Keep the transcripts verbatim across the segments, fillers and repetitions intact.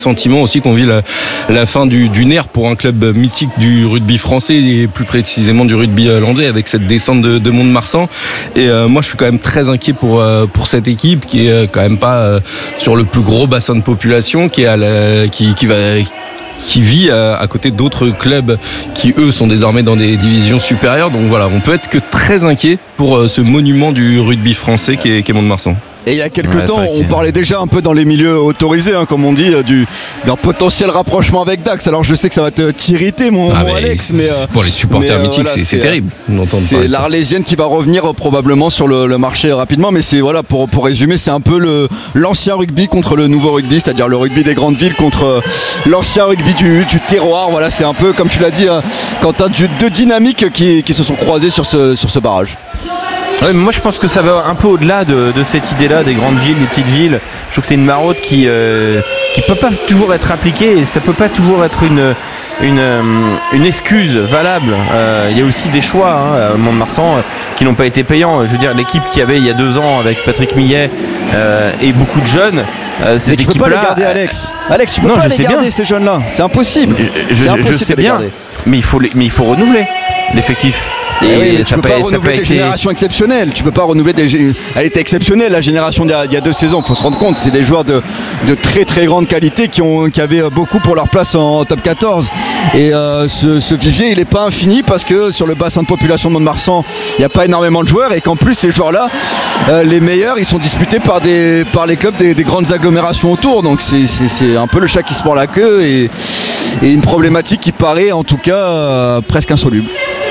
Sentiment aussi qu'on vit la, la fin du, d'une ère pour un club mythique du rugby français et plus précisément du rugby landais avec cette descente de, de Mont-de-Marsan. Et euh, moi je suis quand même très inquiet pour, euh, pour cette équipe qui est quand même pas euh, sur le plus gros bassin de population, qui, est à la, qui, qui va... qui vit à, à côté d'autres clubs qui eux sont désormais dans des divisions supérieures. Donc voilà, on peut être que très inquiet pour euh, ce monument du rugby français qui est, qui est Mont-de-Marsan. Et il y a quelques ouais, temps, on parlait déjà un peu dans les milieux autorisés, hein, comme on dit, du, d'un potentiel rapprochement avec Dax. Alors je sais que ça va te t'irriter, mon, ah mon mais Alex, mais euh, pour les supporters mais, mythiques, voilà, c'est, c'est, c'est terrible. C'est l'Arlésienne qui va revenir euh, probablement sur le, le marché rapidement, mais c'est voilà pour pour résumer, c'est un peu le l'ancien rugby contre le nouveau rugby, c'est-à-dire le rugby des grandes villes contre euh, l'ancien rugby du, du terroir. Voilà, c'est un peu comme tu l'as dit, hein, Quentin, deux dynamiques qui, qui se sont croisées sur ce sur ce barrage. Ouais, moi je pense que ça va un peu au-delà de, de cette idée-là des grandes villes, des petites villes. Je trouve que c'est une maraude qui euh, qui peut pas toujours être appliquée et ça peut pas toujours être une une, une excuse valable. Euh, il y a aussi des choix hein, à Mont-de-Marsan euh, qui n'ont pas été payants. Je veux dire, l'équipe qu'il y avait il y a deux ans avec Patrick Millet euh, et beaucoup de jeunes. Euh, cette Mais tu peux pas les garder, euh, Alex. Alex, tu peux non, pas je les sais garder bien. ces jeunes-là. C'est impossible. Je, je, c'est impossible je sais de les bien, garder. mais il faut les, mais il faut renouveler l'effectif. Et Eh oui, mais tu ça peux pas, pas, renouveler ça pas des été... générations exceptionnelles. Tu peux pas renouveler des. gé- Elle était exceptionnelle la génération d'il y a, il y a deux saisons. Faut se rendre compte, c'est des joueurs de, de très très grande qualité qui ont qui avaient beaucoup pour leur place en top quatorze. Et euh, ce, ce vivier, il est pas infini parce que sur le bassin de population de Mont-de-Marsan, il n'y a pas énormément de joueurs et qu'en plus ces joueurs-là, euh, les meilleurs, ils sont disputés par des par les clubs des, des grandes agglomérations autour. Donc c'est, c'est, c'est un peu le chat qui se mord la queue et, et une problématique qui paraît en tout cas euh, presque insoluble.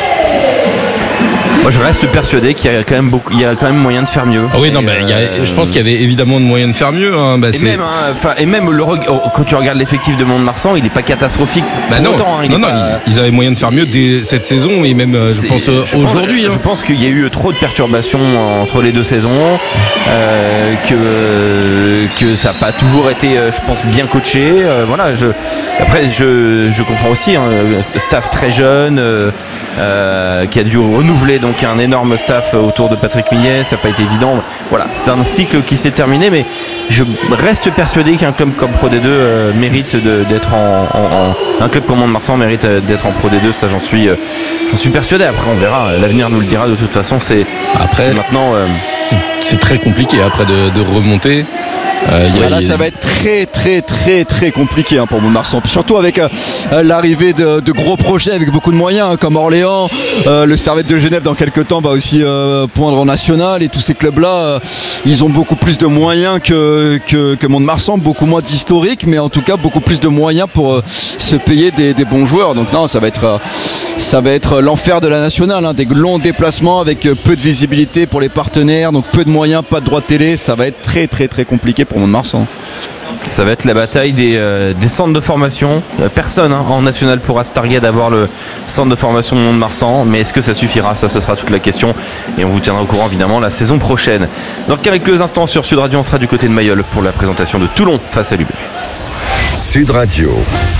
Moi je reste persuadé qu'il y a quand même beaucoup, il y a quand même moyen de faire mieux. Ah oui, et non, bah, il y a, je pense qu'il y avait évidemment de moyens de faire mieux. Hein. Bah, Et c'est... même, hein, enfin, et même le, quand tu regardes l'effectif de Mont-de-Marsan, il n'est pas catastrophique. Bah pour non, autant, hein, il non, est non, pas... ils avaient moyen de faire mieux dès cette saison et même, euh, je C'est- pense, euh, je pense- aujourd'hui. Je hein. pense qu'il y a eu trop de perturbations entre les deux saisons, euh, que, que ça n'a pas toujours été, euh, je pense, bien coaché. Euh, voilà, je, après, je, je comprends aussi, hein, staff très jeune, euh, euh, qui a dû renouveler donc un énorme staff autour de Patrick Millet, ça n'a pas été évident. Voilà, c'est un cycle qui s'est terminé, mais je reste persuadé qu'un club comme Pro D deux euh, mérite de, d'être en, en, en un club comme Mont-de-Marsan mérite d'être en Pro D deux. Ça, j'en suis, euh, j'en suis persuadé. Après, on verra. L'avenir nous le dira. De toute façon, c'est, Après, c'est maintenant. Euh, c'est, c'est très compliqué après de, de remonter. Euh, y a, Voilà, y a... ça va être très très très très compliqué hein, pour Mont-de-Marsan. Puis surtout avec euh, l'arrivée de, de gros projets avec beaucoup de moyens hein, comme Orléans, euh, le Servette de Genève dans quelques temps va aussi euh, poindre en national et tous ces clubs-là, euh, ils ont beaucoup plus de moyens que, que, que Mont-de-Marsan, beaucoup moins d'historique, mais en tout cas beaucoup plus de moyens pour euh, se payer des, des bons joueurs. Donc non, ça va être, euh, ça va être l'enfer de la nationale, hein, des longs déplacements avec euh, peu de visibilité pour les partenaires, donc peu de moyens, pas de droits de télé, ça va être très très très compliqué pour Mont-de-Marsan. ça va être la bataille des, euh, des centres de formation. Euh, personne hein, en national pourra se targuer d'avoir le centre de formation de Mont-de-Marsan, mais est-ce que ça suffira? Ça, ce sera toute la question. Et on vous tiendra au courant évidemment la saison prochaine. Dans quelques instants sur Sud Radio, on sera du côté de Mayol pour la présentation de Toulon face à l'U B. Sud Radio.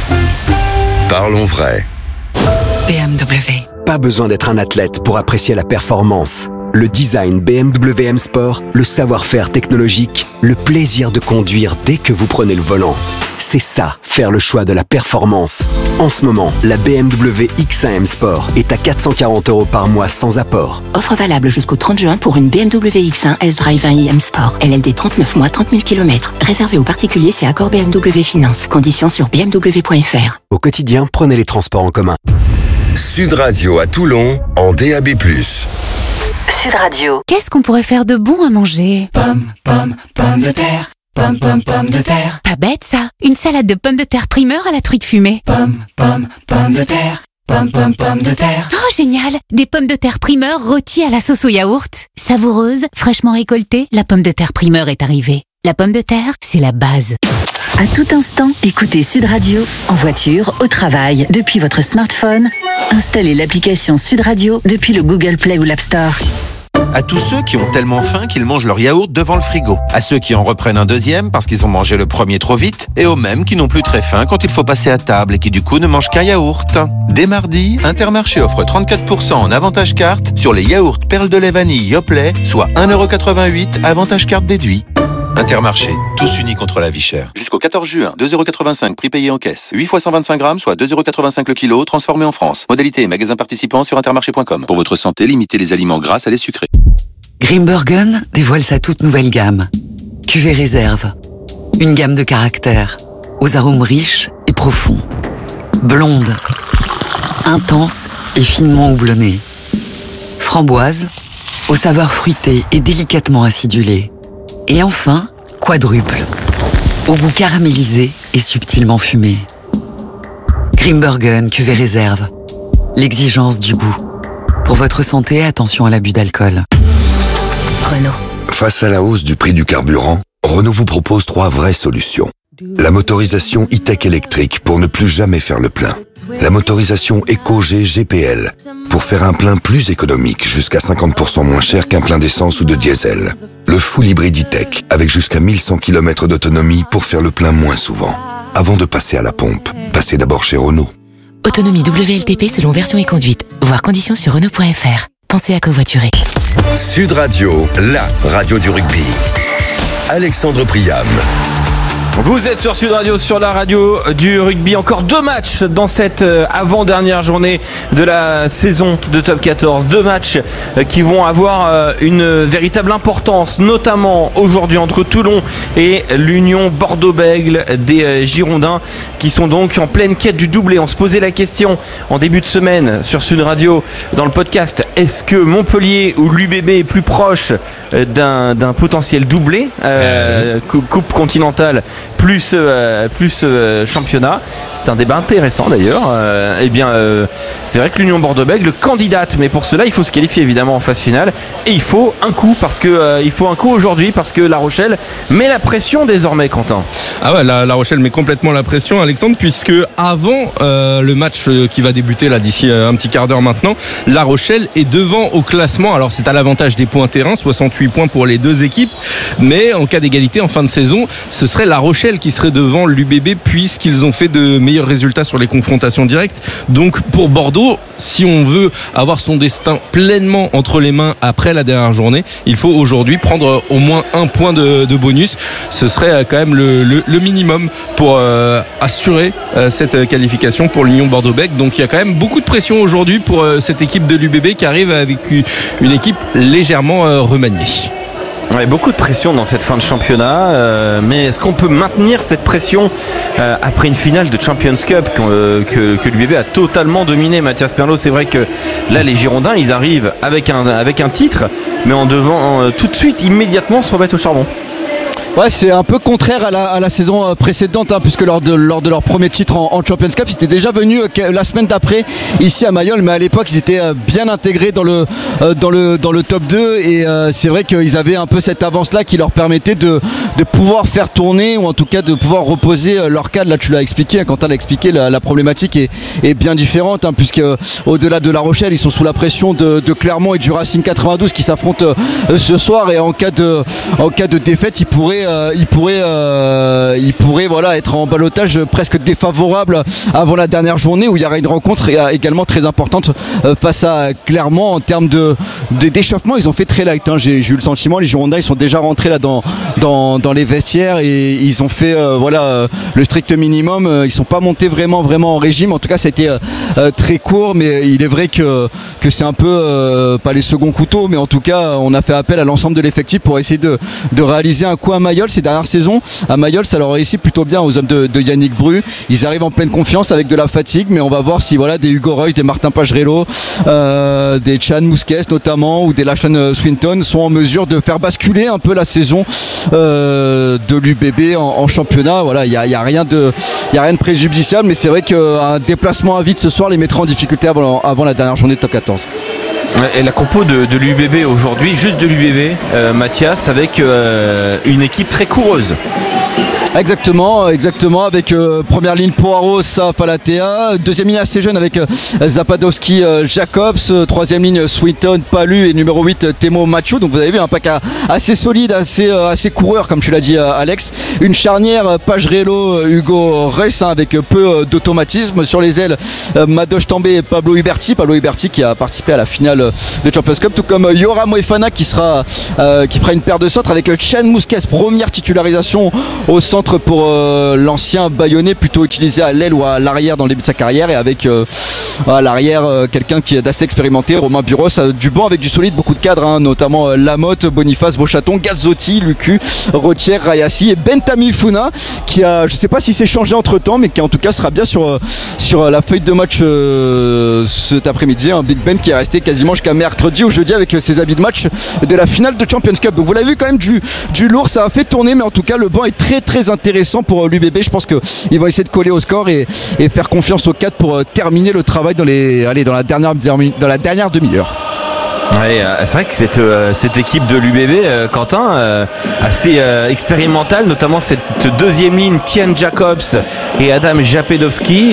Parlons vrai. B M W. Pas besoin d'être un athlète pour apprécier la performance. Le design B M W M Sport, le savoir-faire technologique, le plaisir de conduire dès que vous prenez le volant. C'est ça, faire le choix de la performance. En ce moment, la B M W X un M Sport est à quatre cent quarante euros par mois sans apport. Offre valable jusqu'au trente juin pour une B M W X un S-Drive un i M Sport. L L D trente-neuf mois, trente mille kilomètres. Réservé aux particuliers, c'est accord B M W Finance. Conditions sur b m w point f r. Au quotidien, prenez les transports en commun. Sud Radio à Toulon en D A B plus. Sud Radio. Qu'est-ce qu'on pourrait faire de bon à manger? Pommes, pommes, pommes de terre. Pommes, pommes, pommes de terre. Pas bête ça. Une salade de pommes de terre primeur à la truite fumée. Pommes, pommes, pommes de terre. Pommes, pommes, pommes de terre. Oh génial. Des pommes de terre primeur rôties à la sauce au yaourt. Savoureuse, fraîchement récoltée, la pomme de terre primeur est arrivée. La pomme de terre, c'est la base. À tout instant, écoutez Sud Radio, en voiture, au travail, depuis votre smartphone. Installez l'application Sud Radio depuis le Google Play ou l'App Store. À tous ceux qui ont tellement faim qu'ils mangent leur yaourt devant le frigo. À ceux qui en reprennent un deuxième parce qu'ils ont mangé le premier trop vite. Et aux mêmes qui n'ont plus très faim quand il faut passer à table et qui du coup ne mangent qu'un yaourt. Dès mardi, Intermarché offre trente-quatre pour cent en avantage carte sur les yaourts perles de lait vanille Yoplait, soit un euro quatre-vingt-huit avantage carte déduit. Intermarché, tous unis contre la vie chère. Jusqu'au quatorze juin, deux euros quatre-vingt-cinq prix payé en caisse. huit fois cent vingt-cinq grammes, soit deux euros quatre-vingt-cinq le kilo, transformé en France. Modalité et magasins participants sur intermarché point com. Pour votre santé, limitez les aliments gras à les sucrés. Grimbergen dévoile sa toute nouvelle gamme. Cuvée réserve. Une gamme de caractères, aux arômes riches et profonds. Blonde, intense et finement houblonnée. Framboise, aux saveurs fruitées et délicatement acidulées. Et enfin, quadruple, au goût caramélisé et subtilement fumé. Grimbergen cuvée réserve. L'exigence du goût. Pour votre santé, attention à l'abus d'alcool. Renault. Face à la hausse du prix du carburant, Renault vous propose trois vraies solutions. La motorisation e-tech électrique pour ne plus jamais faire le plein. La motorisation EcoG G P L pour faire un plein plus économique, jusqu'à cinquante pour cent moins cher qu'un plein d'essence ou de diesel. Le full hybride e-tech avec jusqu'à mille cent kilomètres d'autonomie pour faire le plein moins souvent. Avant de passer à la pompe, passez d'abord chez Renault. Autonomie W L T P selon version et conduite. Voir conditions sur Renault point F R. Pensez à covoiturer. Sud Radio, la radio du rugby. Alexandre Priam. Vous êtes sur Sud Radio, sur la radio du rugby. Encore deux matchs dans cette avant-dernière journée de la saison de Top quatorze. Deux matchs qui vont avoir une véritable importance, notamment aujourd'hui entre Toulon et l'Union Bordeaux-Bègles des Girondins, qui sont donc en pleine quête du doublé. On se posait la question en début de semaine sur Sud Radio dans le podcast: est-ce que Montpellier ou l'U B B est plus proche d'un, d'un potentiel doublé, euh, coupe continentale plus euh, plus euh, championnat? C'est un débat intéressant d'ailleurs. Euh, eh bien, euh, c'est vrai que l'Union Bordeaux-Bègles candidate, mais pour cela il faut se qualifier évidemment en phase finale, et il faut un coup parce que euh, il faut un coup aujourd'hui parce que La Rochelle met la pression désormais, Quentin. Ah ouais, la, la Rochelle met complètement la pression, Alexandre, puisque avant euh, le match qui va débuter là d'ici un petit quart d'heure maintenant, La Rochelle est devant au classement. Alors c'est à l'avantage des points terrain, soixante-huit points pour les deux équipes, mais en cas d'égalité en fin de saison, ce serait La Rochelle qui serait devant l'U B B puisqu'ils ont fait de meilleurs résultats sur les confrontations directes. Donc pour Bordeaux, si on veut avoir son destin pleinement entre les mains après la dernière journée, il faut aujourd'hui prendre au moins un point de, de bonus. Ce serait quand même le, le, le minimum pour euh, assurer euh, cette qualification pour l'Union Bordeaux-Bègles. Donc il y a quand même beaucoup de pression aujourd'hui pour euh, cette équipe de l'U B B qui arrive avec une équipe légèrement euh, remaniée. Ouais, beaucoup de pression dans cette fin de championnat, euh, mais est-ce qu'on peut maintenir cette pression euh, après une finale de Champions Cup euh, que, que l'U B B a totalement dominé? Mathias Perlot, c'est vrai que là les Girondins ils arrivent avec un, avec un titre, mais en devant euh, tout de suite immédiatement se remettre au charbon. Ouais, c'est un peu contraire à la, à la saison précédente, hein, puisque lors de, lors de leur premier titre en, en Champions Cup, ils étaient déjà venus euh, la semaine d'après ici à Mayol, mais à l'époque ils étaient euh, bien intégrés dans le, euh, dans le, dans le top deux, et euh, c'est vrai qu'ils avaient un peu cette avance-là qui leur permettait de, de pouvoir faire tourner, ou en tout cas de pouvoir reposer euh, leur cadre. Là tu l'as expliqué, hein, Quentin l'a expliqué, la, la problématique est, est bien différente, hein, puisque euh, au-delà de La Rochelle, ils sont sous la pression de, de Clermont et du Racing quatre-vingt-douze qui s'affrontent euh, ce soir, et en cas de, en cas de défaite, ils pourraient Euh, il pourrait, euh, il pourrait voilà, être en ballottage presque défavorable avant la dernière journée, où il y aura une rencontre également très importante euh, face à Clermont en termes de, de, d'échauffement. Ils ont fait très light, hein. j'ai, j'ai eu le sentiment, les Girondins ils sont déjà rentrés là dans, dans, dans les vestiaires et ils ont fait euh, voilà, euh, le strict minimum. Ils ne sont pas montés vraiment, vraiment en régime. En tout cas ça a été euh, très court, mais il est vrai que, que c'est un peu euh, pas les seconds couteaux, mais en tout cas on a fait appel à l'ensemble de l'effectif pour essayer de, de réaliser un coup à Mayol. Ces dernières saisons à Mayol, ça leur réussit plutôt bien aux hommes de, de Yannick Bru. Ils arrivent en pleine confiance avec de la fatigue, mais on va voir si voilà, des Hugo Royce, des Martin Pagerello, euh, des Chan Mousquet notamment, ou des Lachlan Swinton sont en mesure de faire basculer un peu la saison euh, de l'U B B en, en championnat. Voilà, il n'y a, y a rien de, y a rien de préjudiciable, mais c'est vrai qu'un déplacement à vide ce soir les mettra en difficulté avant, avant la dernière journée de top quatorze. Et la compo de, de l'U B B aujourd'hui, juste de l'U B B, euh, Mathias, avec euh, une équipe très coureuse. Exactement, exactement, avec euh, première ligne Poirot, Sa, Falatea, deuxième ligne assez jeune avec euh, Zapadowski, euh, Jacobs, euh, troisième ligne Swinton, Palu et numéro huit Temo Macho. Donc vous avez vu un pack à, assez solide, assez, euh, assez coureur comme tu l'as dit euh, Alex. Une charnière euh, Pagerello, euh, Hugo Reus hein, avec peu euh, d'automatisme. Sur les ailes, euh, Madoche També et Pablo Huberti. Pablo Huberti qui a participé à la finale de Champions Cup, tout comme euh, Yora Moefana qui, sera, euh, qui fera une paire de centres avec euh, Chan Mousquez, première titularisation au centre pour euh, l'ancien Bayonnais, plutôt utilisé à l'aile ou à l'arrière dans le début de sa carrière, et avec euh, à l'arrière euh, quelqu'un qui est d'assez expérimenté, Romain Buros, euh, du banc avec du solide, beaucoup de cadres hein, notamment euh, Lamotte, Boniface, Beauchaton, Gazzotti, Lucu, Rotier, Rayassi et Bentami Funa qui a, je sais pas si c'est changé entre temps, mais qui en tout cas sera bien sur, euh, sur la feuille de match euh, cet après-midi, un Big Ben qui est resté quasiment jusqu'à mercredi ou jeudi avec ses habits de match de la finale de Champions Cup. Donc vous l'avez vu, quand même du, du lourd, ça a fait tourner, mais en tout cas le banc est très très intéressant pour l'U B B. Je pense qu'ils vont essayer de coller au score et, et faire confiance aux quatre pour terminer le travail dans, les, allez, dans la dernière, dans la dernière demi-heure. Ouais, c'est vrai que cette, euh, cette équipe de l'U B B, euh, Quentin, euh, assez euh, expérimentale, notamment cette deuxième ligne, Tian Jacobs et Adam Japedowski.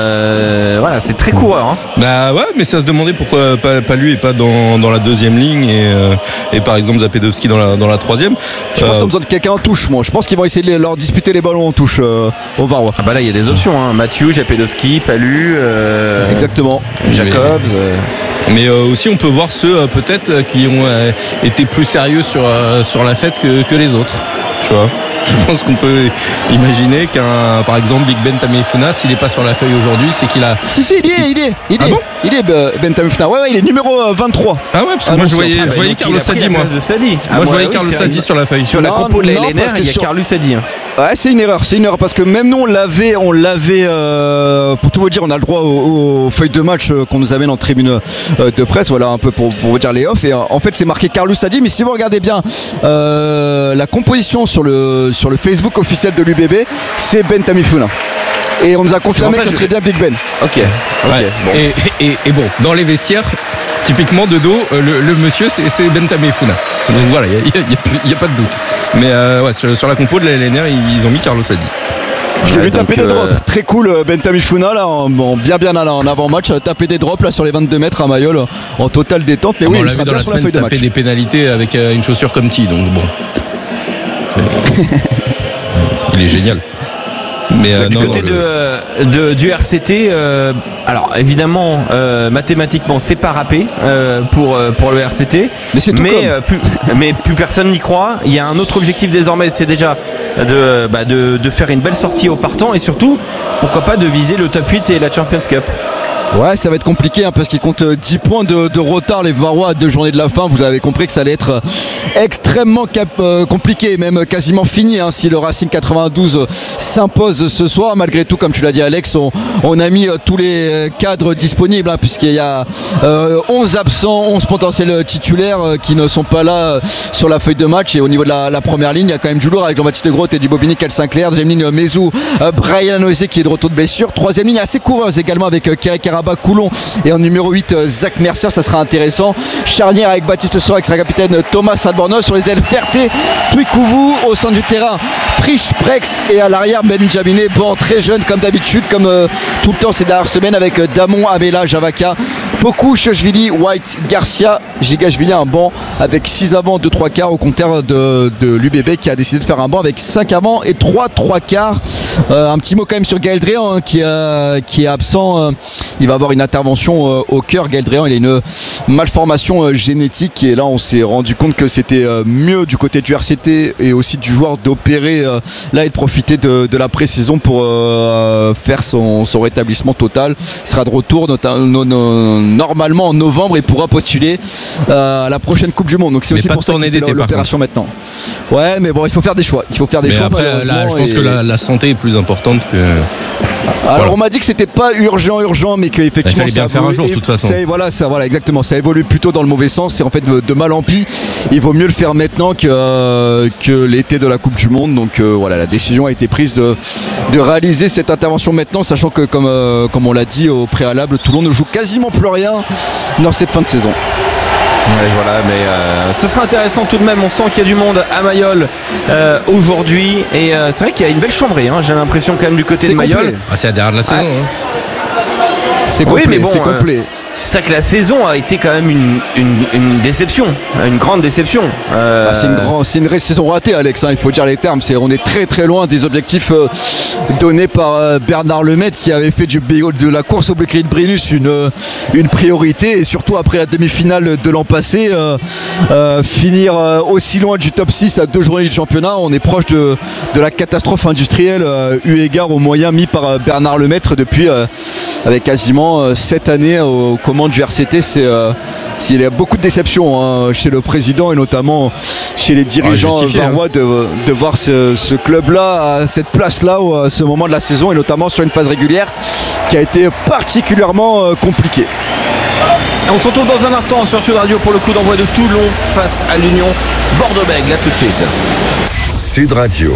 Euh, voilà, c'est très coureur. Hein. Bah ouais, mais ça se demandait pourquoi pas, pas lui et pas dans, dans la deuxième ligne et, euh, et par exemple Japedowski dans la, dans la troisième. Je pense euh... qu'ils ont besoin de quelqu'un en touche, moi. Je pense qu'ils vont essayer de leur disputer les ballons en touche euh, au Varois. Ah bah là, il y a des options. Hein. Mathieu, Japedowski, Palu. Euh, Exactement. Jacobs. Euh... Mais euh, aussi on peut voir ceux euh, peut-être euh, qui ont euh, été plus sérieux sur, euh, sur la fête que, que les autres. Tu vois, je pense qu'on peut imaginer qu'un, par exemple, Big Ben Tamifuna, s'il n'est pas sur la feuille aujourd'hui, c'est qu'il a. Si si, il est, il est, il est, ah bon il est Ben Tamifuna. Ouais ouais, il est numéro vingt-trois. Ah ouais, parce que ah moi non, je voyais, je voyais Carlos Sadi, moi. Sadi. Ah, moi je voyais oui, Carlos Sadi sur la feuille. Sur la compo de la L N R, il y a Carlos Sadi. Ouais, c'est une erreur, c'est une erreur parce que même nous on l'avait, on l'avait euh, pour tout vous dire, on a le droit aux, aux feuilles de match qu'on nous amène en tribune euh, de presse, voilà un peu pour, pour vous dire les off. Et euh, en fait c'est marqué Carlos Sadi, mais si vous regardez bien euh, la composition sur le sur le Facebook officiel de l'U B B, c'est Ben Tamifuna. Et on nous a confirmé que ce serait bien Big Ben. Ok. okay ouais. Bon. Et, et, et bon, dans les vestiaires, typiquement de dos, le, le monsieur c'est, c'est Ben Tamifuna. Donc voilà, il n'y a, a, a pas de doute. Mais euh, ouais, sur, sur la compo de la L N R, ils ont mis Carlos Sadi. Je l'ai vu taper euh... des drops, très cool Ben Tamifuna là, en, bon, bien bien en avant-match, taper des drops là sur les vingt-deux mètres à Mayol en totale détente, mais ah, oui, il sera bien sur la feuille de match. Taper des pénalités avec euh, une chaussure comme T, donc bon. Il est génial. Mais euh, du non, côté non, le... de, de, du R C T, euh, alors évidemment euh, mathématiquement c'est pas râpé euh, pour, pour le R C T, mais, c'est tout mais, euh, plus, mais plus personne n'y croit. Il y a un autre objectif désormais, c'est déjà de, bah de, de faire une belle sortie au partant et surtout pourquoi pas de viser le top huit et la Champions Cup. Ouais, ça va être compliqué hein, parce qu'il compte dix points de, de retard les Varois à deux journées de la fin. Vous avez compris que ça allait être extrêmement cap, euh, compliqué, même quasiment fini hein, si le Racing quatre-vingt-douze s'impose ce soir. Malgré tout, comme tu l'as dit Alex, on, on a mis euh, tous les cadres disponibles hein, puisqu'il y a euh, onze absents, onze potentiels titulaires euh, qui ne sont pas là euh, sur la feuille de match. Et au niveau de la, la première ligne, il y a quand même du lourd avec Jean-Baptiste Groth, Eddie Bobigny, Cal Sinclair. Deuxième ligne, Mezou, euh, Brian Anoese qui est de retour de blessure. Troisième ligne assez coureuse également avec euh, Kerry Karaba, Coulon et en numéro huit Zach Mercier, ça sera intéressant. Charnière avec Baptiste Sora, avec sa capitaine Thomas Albornoz. Sur les ailes, Ferté, Twikouvou. Au centre du terrain, Frisch, Brex et à l'arrière Benjaminé, bon très jeune comme d'habitude, comme euh, tout le temps ces dernières semaines avec euh, Damon, Abela, Javaka, Poku, Chochvili, White, Garcia, Gigashvili, un banc avec six avants, deux trois quarts au compteur de, de l'U B B qui a décidé de faire un banc avec cinq avants et trois trois quarts. Euh, un petit mot quand même sur Gaël Dréan hein, qui, euh, qui est absent. Euh, il va avoir une intervention euh, au cœur. Gaël Dréan, il a une malformation euh, génétique et là on s'est rendu compte que c'était euh, mieux du côté du R C T et aussi du joueur d'opérer euh, là et de profiter de, de la pré-saison pour euh, faire son, son rétablissement total. Il sera de retour nota- no, no, normalement en novembre et pourra postuler euh, à la prochaine Coupe du Monde. Donc c'est mais aussi pour ça qu'il fait l'opération maintenant. Ouais, mais bon, il faut faire des choix. Il faut faire des mais choix. Après, là, je pense et... que la, la santé est plus importante que. Alors voilà. On m'a dit que c'était pas urgent, urgent, mais qu'effectivement il fallait bien ça faire un jour de toute façon. Ça, voilà, ça, voilà, exactement. Ça évolue plutôt dans le mauvais sens. Et en fait, de, de mal en pis, il vaut mieux le faire maintenant que, euh, que l'été de la Coupe du Monde. Donc euh, voilà, la décision a été prise de, de réaliser cette intervention maintenant, sachant que comme, euh, comme on l'a dit au préalable, Toulon ne joue quasiment plus rien dans cette fin de saison. Ouais, voilà, mais euh, ce sera intéressant tout de même. On sent qu'il y a du monde à Mayol euh, aujourd'hui. Et euh, c'est vrai qu'il y a une belle chambrée, hein, j'ai l'impression quand même du côté c'est de Mayol. Ah, c'est la dernière de la saison. Ouais. Hein. C'est complet, oui, mais bon, c'est complet. Euh, c'est vrai que la saison a été quand même une, une, une déception, une grande déception. Euh... Ah, c'est une grande, c'est une saison ratée, Alex. Hein, il faut dire les termes. C'est, on est très très loin des objectifs euh, donnés par euh, Bernard Lemaitre, qui avait fait du, de la course au Blécry de Brennus une, euh, une priorité, et surtout après la demi-finale de l'an passé, euh, euh, finir euh, aussi loin du top six à deux journées du championnat. On est proche de, de la catastrophe industrielle, euh, eu égard aux moyens mis par euh, Bernard Lemaitre depuis euh, avec quasiment euh, sept années aux commandes du R C T. C'est, euh, il y a beaucoup de déceptions hein, chez le président et notamment chez les dirigeants ah, varois de, de voir ce, ce club-là à cette place-là à ce moment de la saison, et notamment sur une phase régulière qui a été particulièrement euh, compliquée. On se retrouve dans un instant sur Sud Radio pour le coup d'envoi de Toulon face à l'Union Bordeaux-Bègles. Là tout de suite. Sud Radio.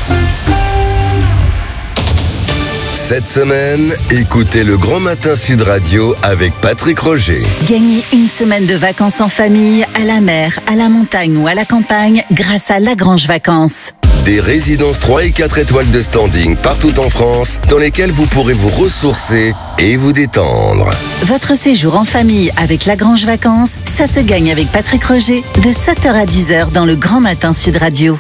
Cette semaine, écoutez le Grand Matin Sud Radio avec Patrick Roger. Gagnez une semaine de vacances en famille, à la mer, à la montagne ou à la campagne grâce à Lagrange Vacances. Des résidences trois et quatre étoiles de standing partout en France dans lesquelles vous pourrez vous ressourcer et vous détendre. Votre séjour en famille avec Lagrange Vacances, ça se gagne avec Patrick Roger de sept heures à dix heures dans le Grand Matin Sud Radio.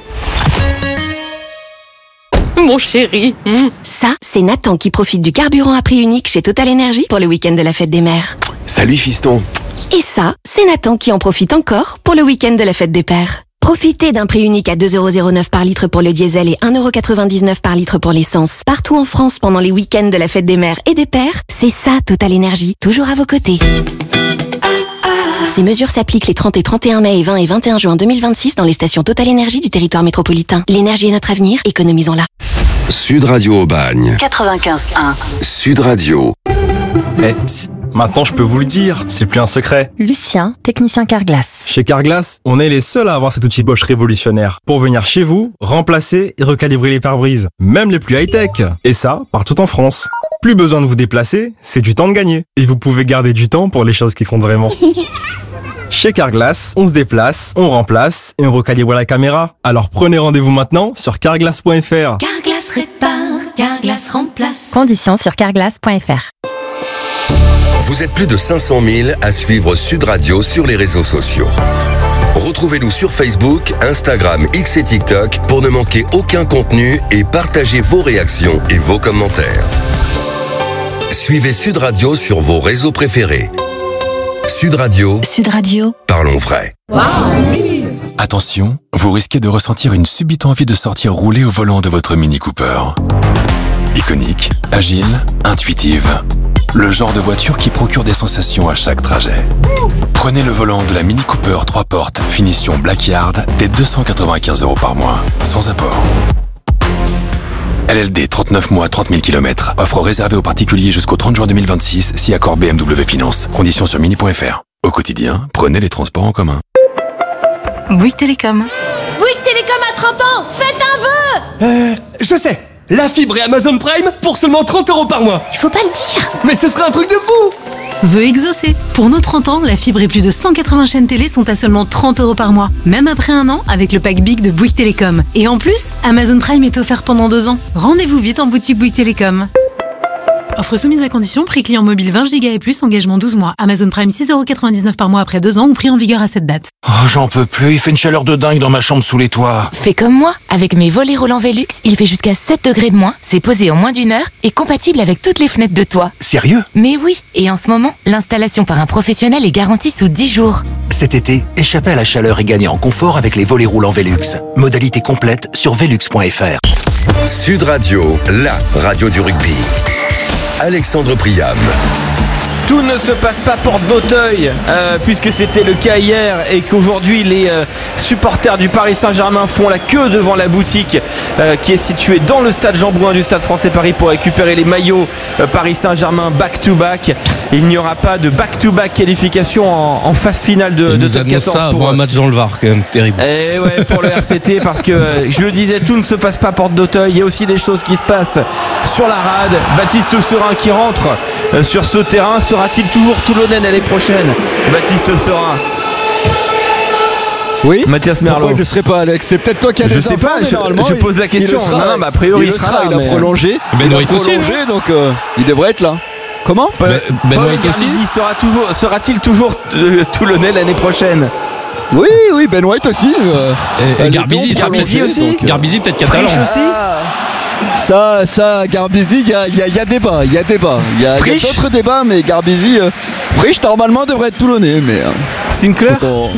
Mon chéri. Mmh. Ça, c'est Nathan qui profite du carburant à prix unique chez Total Energy pour le week-end de la fête des mères. Salut fiston. Et ça, c'est Nathan qui en profite encore pour le week-end de la fête des pères. Profitez d'un prix unique à deux euros zéro neuf par litre pour le diesel et un euro quatre-vingt-dix-neuf par litre pour l'essence. Partout en France pendant les week-ends de la fête des mères et des pères, c'est ça Total Energy, toujours à vos côtés. Ces mesures s'appliquent les trente et trente et un mai et vingt et vingt et un juin deux mille vingt-six dans les stations Total Energy du territoire métropolitain. L'énergie est notre avenir, économisons-la. Sud Radio Aubagne. quatre-vingt-quinze un. Sud Radio. Eh, psst, maintenant je peux vous le dire, c'est plus un secret. Lucien, technicien Carglass. Chez Carglass, on est les seuls à avoir cet outil Bosch révolutionnaire pour venir chez vous, remplacer et recalibrer les pare-brises, même les plus high-tech. Et ça, partout en France. Plus besoin de vous déplacer, c'est du temps de gagner. Et vous pouvez garder du temps pour les choses qui comptent vraiment. Chez Carglass, on se déplace, on remplace et on recalibre la caméra. Alors prenez rendez-vous maintenant sur carglass point f r. Carglass répare, Carglass remplace. Conditions sur carglass point f r. Vous êtes plus de cinq cent mille à suivre Sud Radio sur les réseaux sociaux. Retrouvez-nous sur Facebook, Instagram, X et TikTok pour ne manquer aucun contenu et partagez vos réactions et vos commentaires. Suivez Sud Radio sur vos réseaux préférés. Sud Radio. Sud Radio. Parlons vrai. Wow. Attention, vous risquez de ressentir une subite envie de sortir rouler au volant de votre Mini Cooper. Iconique, agile, intuitive. Le genre de voiture qui procure des sensations à chaque trajet. Prenez le volant de la Mini Cooper trois portes, finition Blackyard, dès deux cent quatre-vingt-quinze euros par mois, sans apport. L L D, trente-neuf mois, trente mille kilomètres. Offre réservée aux particuliers jusqu'au trente juin deux mille vingt-six, si accord B M W Finance. Conditions sur mini point f r. Au quotidien, prenez les transports en commun. Bouygues Télécom. Bouygues Télécom à trente ans, faites un vœu. Euh, je sais. La fibre et Amazon Prime pour seulement trente euros par mois. Il faut pas le dire. Mais ce serait un truc de fou. Vœu exaucé. Pour nos trente ans, la fibre et plus de cent quatre-vingts chaînes télé sont à seulement trente euros par mois. Même après un an, avec le pack Big de Bouygues Télécom. Et en plus, Amazon Prime est offert pendant deux ans. Rendez-vous vite en boutique Bouygues Télécom. Offre soumise à condition, prix client mobile vingt gigas et plus, engagement douze mois. Amazon Prime six euros quatre-vingt-dix-neuf par mois après deux ans ou prix en vigueur à cette date. Oh, j'en peux plus, il fait une chaleur de dingue dans ma chambre sous les toits. Fais comme moi, avec mes volets roulants Velux, il fait jusqu'à sept degrés de moins, c'est posé en moins d'une heure et compatible avec toutes les fenêtres de toit. Sérieux? Mais oui, et en ce moment, l'installation par un professionnel est garantie sous dix jours. Cet été, échappez à la chaleur et gagnez en confort avec les volets roulants Velux. Modalité complète sur velux point f r. Sud Radio, la radio du rugby. Alexandre Priam. Tout ne se passe pas porte d'Auteuil, euh, puisque c'était le cas hier et qu'aujourd'hui les euh, supporters du Paris Saint-Germain font la queue devant la boutique euh, qui est située dans le stade Jean-Bouin du Stade Français Paris pour récupérer les maillots euh, Paris Saint-Germain back-to-back. Il n'y aura pas de back-to-back qualification en, en phase finale de, de top quatorze. Ça pour pour un match dans le V A R quand même, terrible. Et ouais, pour le R C T, parce que euh, je le disais, tout ne se passe pas porte d'Auteuil. Il y a aussi des choses qui se passent sur la rade. Baptiste Serin qui rentre euh, sur ce terrain. Sera-t-il toujours toulonnais l'année prochaine, Baptiste Serin? Oui. Mathias Merlot. Pourquoi il ne serait pas, Alex? C'est peut-être toi qui as Je des sais infos, pas, mais je, normalement, je il- pose la il question. le sera. non, non, bah, a priori, il, il le sera. Il a mais- prolongé. Ben il a White aussi, prolongé, donc euh, il devrait être là. Comment Paul, Ben- Ben Paul White aussi. Garbizi sera toujours, sera-t-il toujours euh, toulonnais l'année prochaine? Oui, oui, Ben White aussi. euh, Et, et les Garbizi, deux ont Garbizi prolongé, aussi. donc, euh, Garbizi peut-être catalan. Frisch aussi. Ça, ça, Garbizi, il y a, il y a- il y a débat, il y a débat. Il y a, il y a Frisch. d'autres débats, mais Garbizi, euh, Frisch, normalement, devrait être toulonnais, mais... euh, Sinclair. on-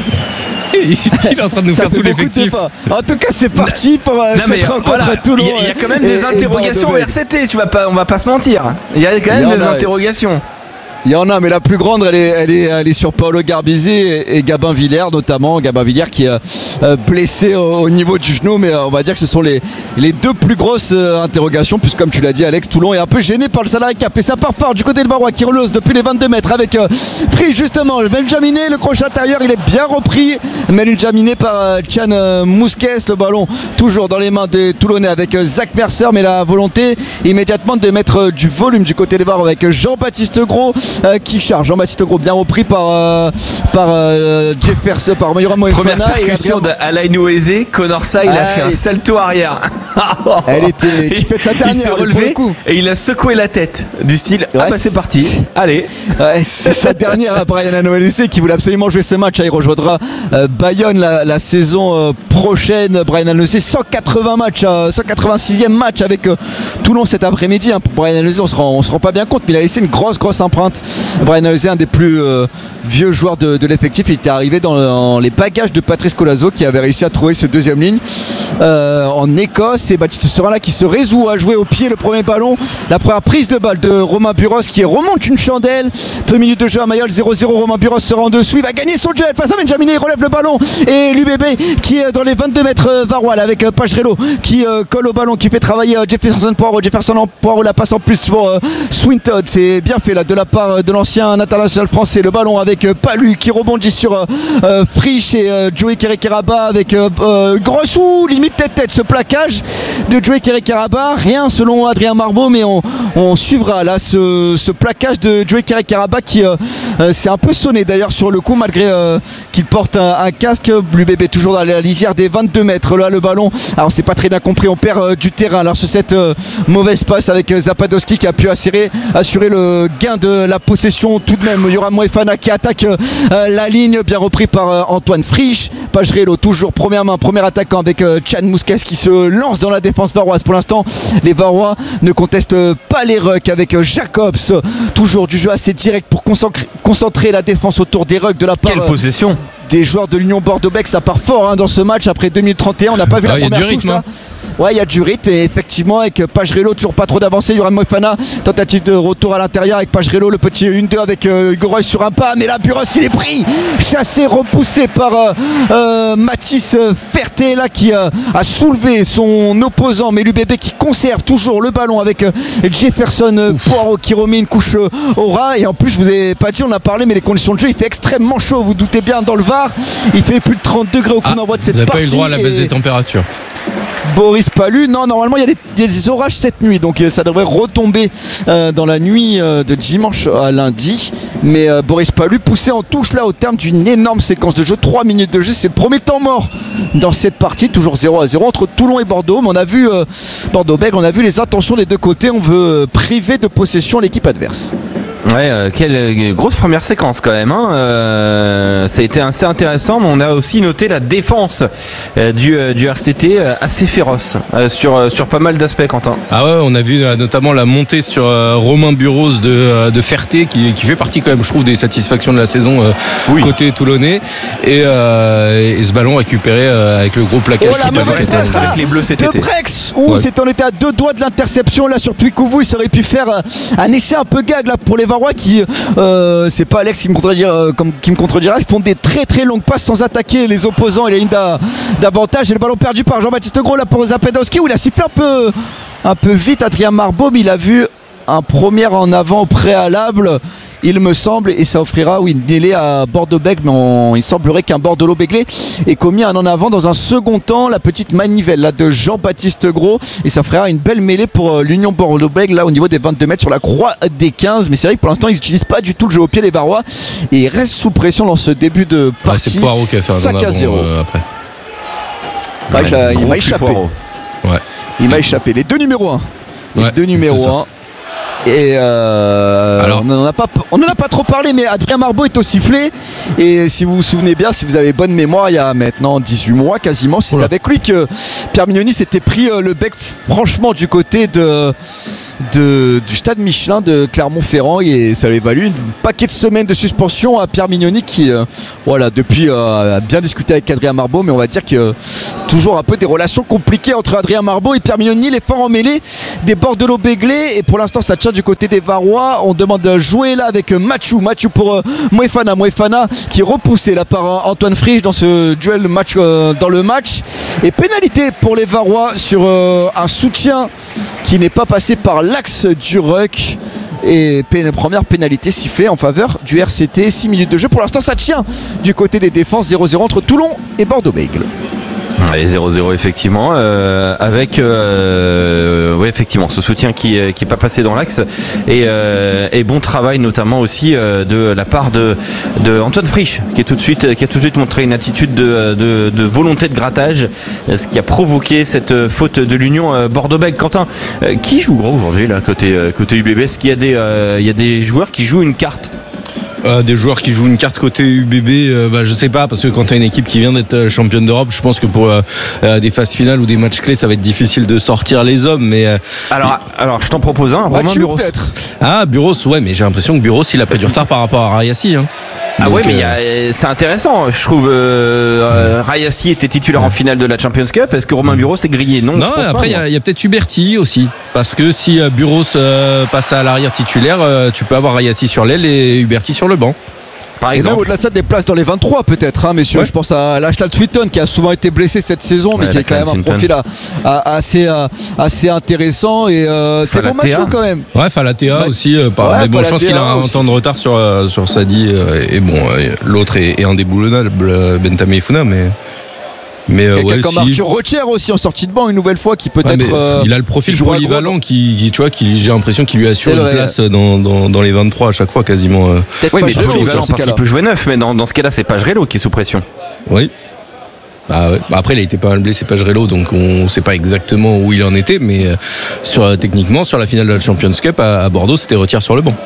Il est en train de nous Ça faire fait tout beaucoup de l'effectif. débats. En tout cas, c'est parti pour euh, Non, mais cette rencontre voilà, à Toulon. il y a- il y, a quand même et- des et interrogations au Bordeaux-Bègles. R C T, tu vas pas, on va pas se mentir. Il y a quand Il y même en des a, interrogations. Il y en a, mais la plus grande, elle est, elle est, elle est sur Paolo Garbizi et, et Gabin Villers notamment. Gabin Villers qui est euh, blessé au, au niveau du genou, mais euh, on va dire que ce sont les, les deux plus grosses euh, interrogations, puisque comme tu l'as dit, Alex, Toulon est un peu gêné par le salarié cap et ça part fort du côté de Barrois qui relose depuis les vingt-deux mètres avec euh, Free justement. Benjaminé, le crochet intérieur, il est bien repris. Benjaminé par euh, Tchan euh, Mousquès, le ballon toujours dans les mains des Toulonnais avec euh, Zach Mercer, mais la volonté immédiatement de mettre euh, du volume du côté des Barrois avec euh, Jean-Baptiste Gros. Euh, qui charge Jean-Baptiste Gros bien repris par euh, par euh, Jefferson, par Yoram Première Moefana et percussion Adrien- d'Alain Ouezé, Conorsa il a Ah, fait un et- salto arrière. Elle était qui fait sa dernière Il s'est lui, pour relevé le coup. et il a secoué la tête du style ah Ouais, bah c'est parti. Allez. Ouais, c'est sa dernière à Brian Anoël qui voulait absolument jouer ce match. Il rejoindra euh, Bayonne la, la saison euh, prochaine. Brian Anoël cent quatre-vingts matchs, euh, cent quatre-vingt-sixième match avec euh, Toulon cet après-midi. Hein. Pour Brian Anoël, on se rend, on se rend pas bien compte, mais il a laissé une grosse grosse empreinte. Brian Anoël, un des plus euh, vieux joueurs de, de l'effectif, il était arrivé dans, dans les bagages de Patrice Colazo qui avait réussi à trouver ce deuxième ligne euh, en Écosse. Et Baptiste Serin là qui se résout à jouer au pied le premier ballon. La première prise de balle de Romain Buros qui remonte une chandelle. deux minutes de jeu à Mayol, zéro zéro. Romain Buros sera en dessous. Il va gagner son duel face à Benjaminé. Il relève le ballon. Et l'U B B qui est dans les vingt-deux mètres euh, Varois avec euh, Pagerello qui euh, colle au ballon, qui fait travailler euh, Jefferson Poirot. Jefferson Poirot la passe en plus pour euh, Swinton. C'est bien fait là de la part euh, de l'ancien international français. Le ballon avec euh, Palu qui rebondit sur euh, euh, Frisch et euh, Joey Kerekeraba avec euh, euh, grosse ou limite tête-tête ce plaquage de Joey Kerekeraba. Rien selon Adrien Marbeau, mais on, on suivra là ce, ce plaquage de Joey Kerekeraba qui euh, euh, s'est un peu sonné d'ailleurs sur le coup malgré euh, qu'il porte un, un casque. Blue Bébé toujours dans la lisière des vingt-deux mètres. Là le ballon, alors c'est pas très bien compris, on perd euh, du terrain alors sur cette euh, mauvaise passe avec euh, Zapadowski qui a pu assurer, assurer le gain de la possession tout de même. Yoram Moefana qui attaque euh, la ligne, bien repris par euh, Antoine Frisch. Pagerello toujours première main, premier attaquant avec euh, Tchan Mousquès qui se lance dans la défense varoise. Pour l'instant les Varois ne contestent pas les rucks avec euh, Jacobs, toujours du jeu assez direct pour concentrer, concentrer la défense autour des rucks de la part Quelle euh, possession des joueurs de l'Union Bordeaux-Bègles. Ça part fort hein, dans ce match après deux mille trente et un. On n'a pas vu Ah, la y a première du touche rythme, là. Ouais, il y a du rythme et effectivement avec Pagerello toujours pas trop d'avancée. Yoram Moefana, tentative de retour à l'intérieur avec Pagerello, le petit un deux avec euh, Hugo Roy sur un pas, mais là Buros il est pris, chassé, repoussé par euh, euh, Mathis Ferté là qui euh, a soulevé son opposant, mais l'U B B qui conserve toujours le ballon avec euh, Jefferson euh, Poirot qui remet une couche euh, au ras. Et en plus je vous ai pas dit, on a parlé, mais les conditions de jeu il fait extrêmement chaud, vous doutez bien dans le V A R, il fait plus de trente degrés au coup Ah, d'envoi de cette vous n'avez partie. pas eu le droit à la baisse et- des températures. Boris Palu, non, normalement il y a des, des orages cette nuit, donc euh, ça devrait retomber euh, dans la nuit euh, de dimanche à lundi. Mais euh, Boris Palu poussé en touche là au terme d'une énorme séquence de jeu, trois minutes de jeu, c'est le premier temps mort dans cette partie, toujours zéro à zéro entre Toulon et Bordeaux. Mais on a vu euh, Bordeaux-Bègles, on a vu les intentions des deux côtés, on veut euh, priver de possession l'équipe adverse. Ouais, euh, quelle euh, grosse première séquence quand même. Hein. Euh, ça a été assez intéressant, mais on a aussi noté la défense euh, du, euh, du R C T euh, assez féroce euh, sur, euh, sur pas mal d'aspects, Quentin. Ah ouais, on a vu euh, notamment la montée sur euh, Romain Buros de, euh, de Ferté qui, qui fait partie quand même, je trouve, des satisfactions de la saison euh, Oui. côté toulonnais. Et, euh, et ce ballon récupéré euh, avec le gros plaquage Oh la qui devait mauvaise être, passe euh, là avec les Bleus cet de été. Brex. Ouh, Ouais. c'est- on était à deux doigts de l'interception là sur Puikouvou. Il serait pu faire euh, un essai un peu gag là pour les Varois qui euh, c'est pas Alex qui me contredira, euh, comme, qui me contredira, ils font des très très longues passes sans attaquer les opposants et les lignes d'a- d'avantage. Et le ballon perdu par Jean-Baptiste Gros là pour Zapedowski où il a sifflé un peu un peu vite Adrien Marbeau, mais il a vu un premier en avant au préalable il me semble, et ça offrira oui, une mêlée à Bordeaux-Bègles, mais on, il semblerait qu'un Bordelot-Béglé ait commis un en avant dans un second temps. La petite manivelle là, de Jean-Baptiste Gros, et ça fera une belle mêlée pour euh, l'Union Bordeaux-Bègles là au niveau des vingt-deux mètres sur la croix des quinze. Mais c'est vrai que pour l'instant ils n'utilisent pas du tout le jeu au pied les Varois, et ils restent sous pression dans ce début de partie. Ouais, c'est Poirot qui a fait un cinq à zéro euh, après. Ouais, Ouais, il gros m'a cul échappé. Poirot. Ouais. Il m'a échappé. Les deux numéros un. Les Ouais, deux numéros un. Et euh, Alors, on n'en a pas, on n'en a pas trop parlé, mais Adrien Marbeau est au sifflet. Et si vous vous souvenez bien, si vous avez bonne mémoire, il y a maintenant dix-huit mois quasiment, c'est avec lui que Pierre Mignoni s'était pris le bec franchement du côté de, de, du stade Michelin de Clermont-Ferrand, et ça lui a valu une paquet de semaines de suspension à Pierre Mignoni qui, euh, voilà, depuis euh, a bien discuté avec Adrien Marbeau, mais on va dire que euh, c'est toujours un peu des relations compliquées entre Adrien Marbeau et Pierre Mignoni, les forts en mêlée des Bordelot-Béglés, et pour l'instant ça tient du côté des Varois. On demande de jouer là avec Mathieu Mathieu pour euh, Moefana Moefana qui est repoussé là par euh, Antoine Frisch dans ce duel match euh, dans le match, et pénalité pour les Varois sur euh, un soutien qui n'est pas passé par l'axe du ruck, et pén- première pénalité sifflée en faveur du R C T. Six minutes de jeu pour l'instant, ça tient du côté des défenses. Zéro zéro entre Toulon et Bordeaux-Bègles. Et zéro zéro effectivement, euh, avec euh, ouais, effectivement ce soutien qui n'est qui pas passé dans l'axe, et, euh, et bon travail notamment aussi euh, de la part de, de Antoine Frisch qui, est tout de suite, qui a tout de suite montré une attitude de, de, de volonté de grattage, ce qui a provoqué cette faute de l'Union Bordeaux-Bègles. Quentin, euh, qui joue gros aujourd'hui là, côté, côté U B B? Est-ce qu'il y a des, euh, il y a des joueurs qui jouent une carte? Euh, des joueurs qui jouent une carte côté U B B, euh, bah, je sais pas, parce que quand tu as une équipe qui vient d'être championne d'Europe, je pense que pour euh, euh, des phases finales ou des matchs clés, ça va être difficile de sortir les hommes. Mais euh, alors, alors je t'en propose un, Romain Buros. Ah, Buros, ouais, mais j'ai l'impression que Buros il a pris du retard par rapport à Rayassi. Hein. Ah Donc, ouais, mais euh... y a, c'est intéressant, je trouve. Euh, euh, Rayassi était titulaire en finale de la Champions Cup. Est-ce que Romain Buros est grillé? Non, non je pense après, il y, y a peut-être Huberti aussi. Parce que si euh, Buros euh, passe à l'arrière titulaire, euh, tu peux avoir Rayassi sur l'aile et Huberti sur le banc. Par exemple. Et même au-delà de ça, des places dans les vingt-trois peut-être, hein, messieurs. Ouais. Je pense à Lachlan Swinton qui a souvent été blessé cette saison, mais ouais, qui a quand même un profil à, à, assez, à, assez intéressant. Et euh, c'est bon match quand même. Ouais, Falatea ouais. aussi. Euh, par... ouais, mais bon, je pense qu'il a un aussi. temps de retard sur, euh, sur Sadi. Euh, et bon, euh, l'autre est, est indéboulonnable, Bentame Ifuna, mais. Mais euh, quelqu'un ouais, comme si... Arthur Rotier aussi en sortie de banc une nouvelle fois qui peut-être ouais, euh, il a le profil polyvalent qui, qui tu vois qui j'ai l'impression qu'il lui assure une place dans, dans, dans les vingt-trois à chaque fois quasiment. Oui, mais polyvalent parce qu'il peut jouer neuf, mais dans, dans ce cas-là c'est Pagerello qui est sous pression. Oui. Bah ouais. Après il a été pas mal blessé Pagerello, donc on sait pas exactement où il en était, mais sur, techniquement sur la finale de la Champions Cup à, à Bordeaux c'était Rotier sur le banc.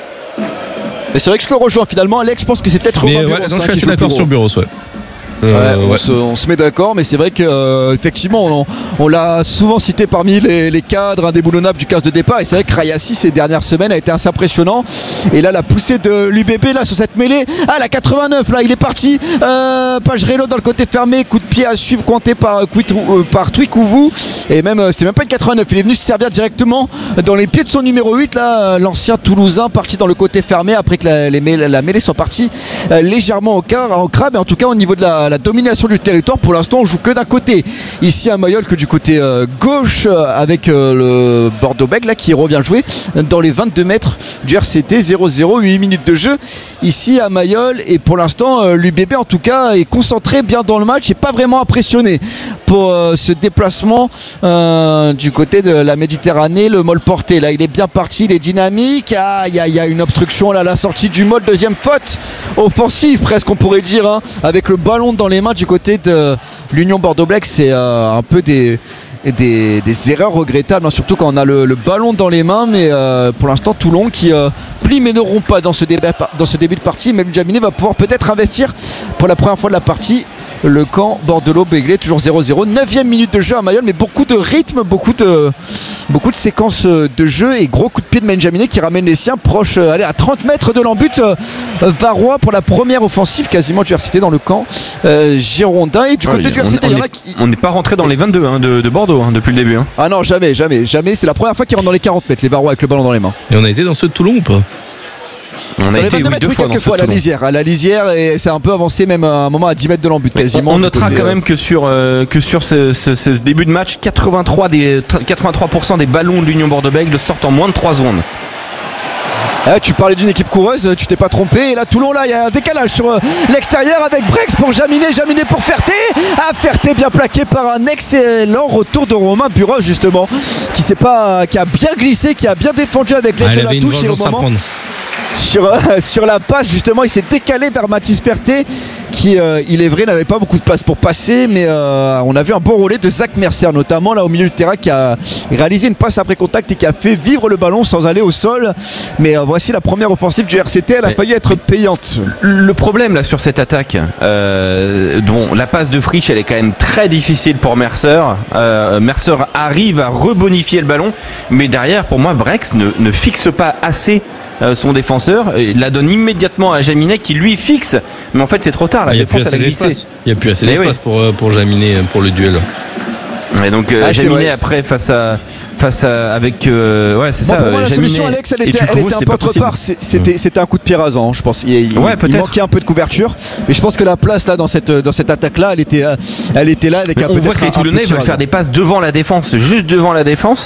Mais c'est vrai que je le rejoins finalement, Alex. Je pense que c'est peut-être Romain ouais, Buros. Non, je suis assez d'accord sur Buros, ouais. Euh, ouais, on, ouais. se, on se met d'accord, mais c'est vrai que euh, effectivement on, on l'a souvent cité parmi les, les cadres indéboulonnables du quinze de départ, et c'est vrai que Rayassi ces dernières semaines a été assez impressionnant. Et là la poussée de l'U B B là sur cette mêlée, ah la quatre-vingt-neuf là il est parti, euh, Pagerello dans le côté fermé, coup de pied à suivre compté par, euh, par Twikouvou, et même euh, c'était même pas une quatre-vingt-neuf, il est venu se servir directement dans les pieds de son numéro huit là, l'ancien Toulousain parti dans le côté fermé après que la, les mêlées, la mêlée soit partie euh, légèrement au, car, au crabe, mais en tout cas au niveau de la la domination du territoire, pour l'instant on joue que d'un côté ici à Mayol que du côté euh, gauche euh, avec euh, le Bordeaux-Bègles là qui revient jouer dans les vingt-deux mètres du R C T. Zéro zéro, huit minutes de jeu ici à Mayol, et pour l'instant euh, l'U B B en tout cas est concentré bien dans le match et pas vraiment impressionné pour euh, ce déplacement euh, du côté de la Méditerranée. Le Moll porté là il est bien parti, il est dynamique, ah, il y, y a une obstruction là, la sortie du Moll, deuxième faute offensive presque on pourrait dire, hein, avec le ballon dans les mains du côté de l'Union Bordeaux-Bègles. C'est euh, un peu des, des, des erreurs regrettables, hein, surtout quand on a le, le ballon dans les mains, mais euh, pour l'instant Toulon qui euh, plie mais ne rompt pas dans ce, débat, dans ce début de partie. Mais Jaminet va pouvoir peut-être investir pour la première fois de la partie le camp Bordelot-Béglé, toujours zéro zéro, neuvième minute de jeu à Mayol, mais beaucoup de rythme, beaucoup de, beaucoup de séquences de jeu, et gros coup de pied de Benjaminet qui ramène les siens proche, euh, allez, à trente mètres de l'embut euh, Varois pour la première offensive quasiment du R C T dans le camp euh, girondin. Et du côté ouais, du R C T, il y en a qui... On n'est pas rentré dans les vingt-deux hein, de, de Bordeaux hein, depuis le début. Hein. Ah non, jamais, jamais, jamais. C'est la première fois qu'ils rentrent dans les quarante mètres, les Varois avec le ballon dans les mains. Et on a été dans ce de Toulon ou pas? On a été oui, deux oui, fois, quelques fois à la lisière, à la lisière, et c'est un peu avancé même à un moment à dix mètres de l'embut quasiment. On, on notera côté, quand même que sur, euh, que sur ce, ce, ce début de match, quatre-vingt-trois pour cent des, quatre-vingt-trois pour cent des ballons de l'Union Bordeaux-Bègles sortent en moins de trois secondes. Ah, tu parlais d'une équipe coureuse, tu t'es pas trompé. Et là, Toulon, là, il y a un décalage sur euh, l'extérieur avec Brex pour Jaminet, Jaminet pour Ferté. Ah, Ferté bien plaqué par un excellent retour de Romain Buros, justement, qui s'est pas, qui a bien glissé, qui a bien défendu avec l'aide ah, de la touche et au moment. Sur, euh, sur la passe, justement, il s'est décalé vers Mathis Ferté, qui, euh, il est vrai, n'avait pas beaucoup de place pour passer, mais euh, on a vu un bon relais de Zach Mercier, notamment là au milieu du terrain, qui a réalisé une passe après contact et qui a fait vivre le ballon sans aller au sol. Mais euh, voici la première offensive du R C T, elle a mais, failli être payante. Le problème là sur cette attaque, euh, dont la passe de Frisch, elle est quand même très difficile pour Mercer. Euh, Mercer arrive à rebonifier le ballon, mais derrière, pour moi, Brex ne, ne fixe pas assez son défenseur, il la donne immédiatement à Jaminet qui lui fixe, mais en fait c'est trop tard, la défense elle a glissé. Il n'y a plus assez d'espace oui. pour, pour Jaminet pour le duel. Et donc euh, ah, Jaminet après face à face à avec euh, ouais c'est bon, ça pour moi, euh, la Jaminet solution Alex elle était, elle était un peu autre part, c'était, c'était un coup de pied rasant je pense, il, il, ouais, il manquait un peu de couverture, mais je pense que la place là dans cette, dans cette attaque là elle était, elle était là avec mais un on peu. On voit que les Toulonnais veulent faire des passes devant la défense, juste devant la défense.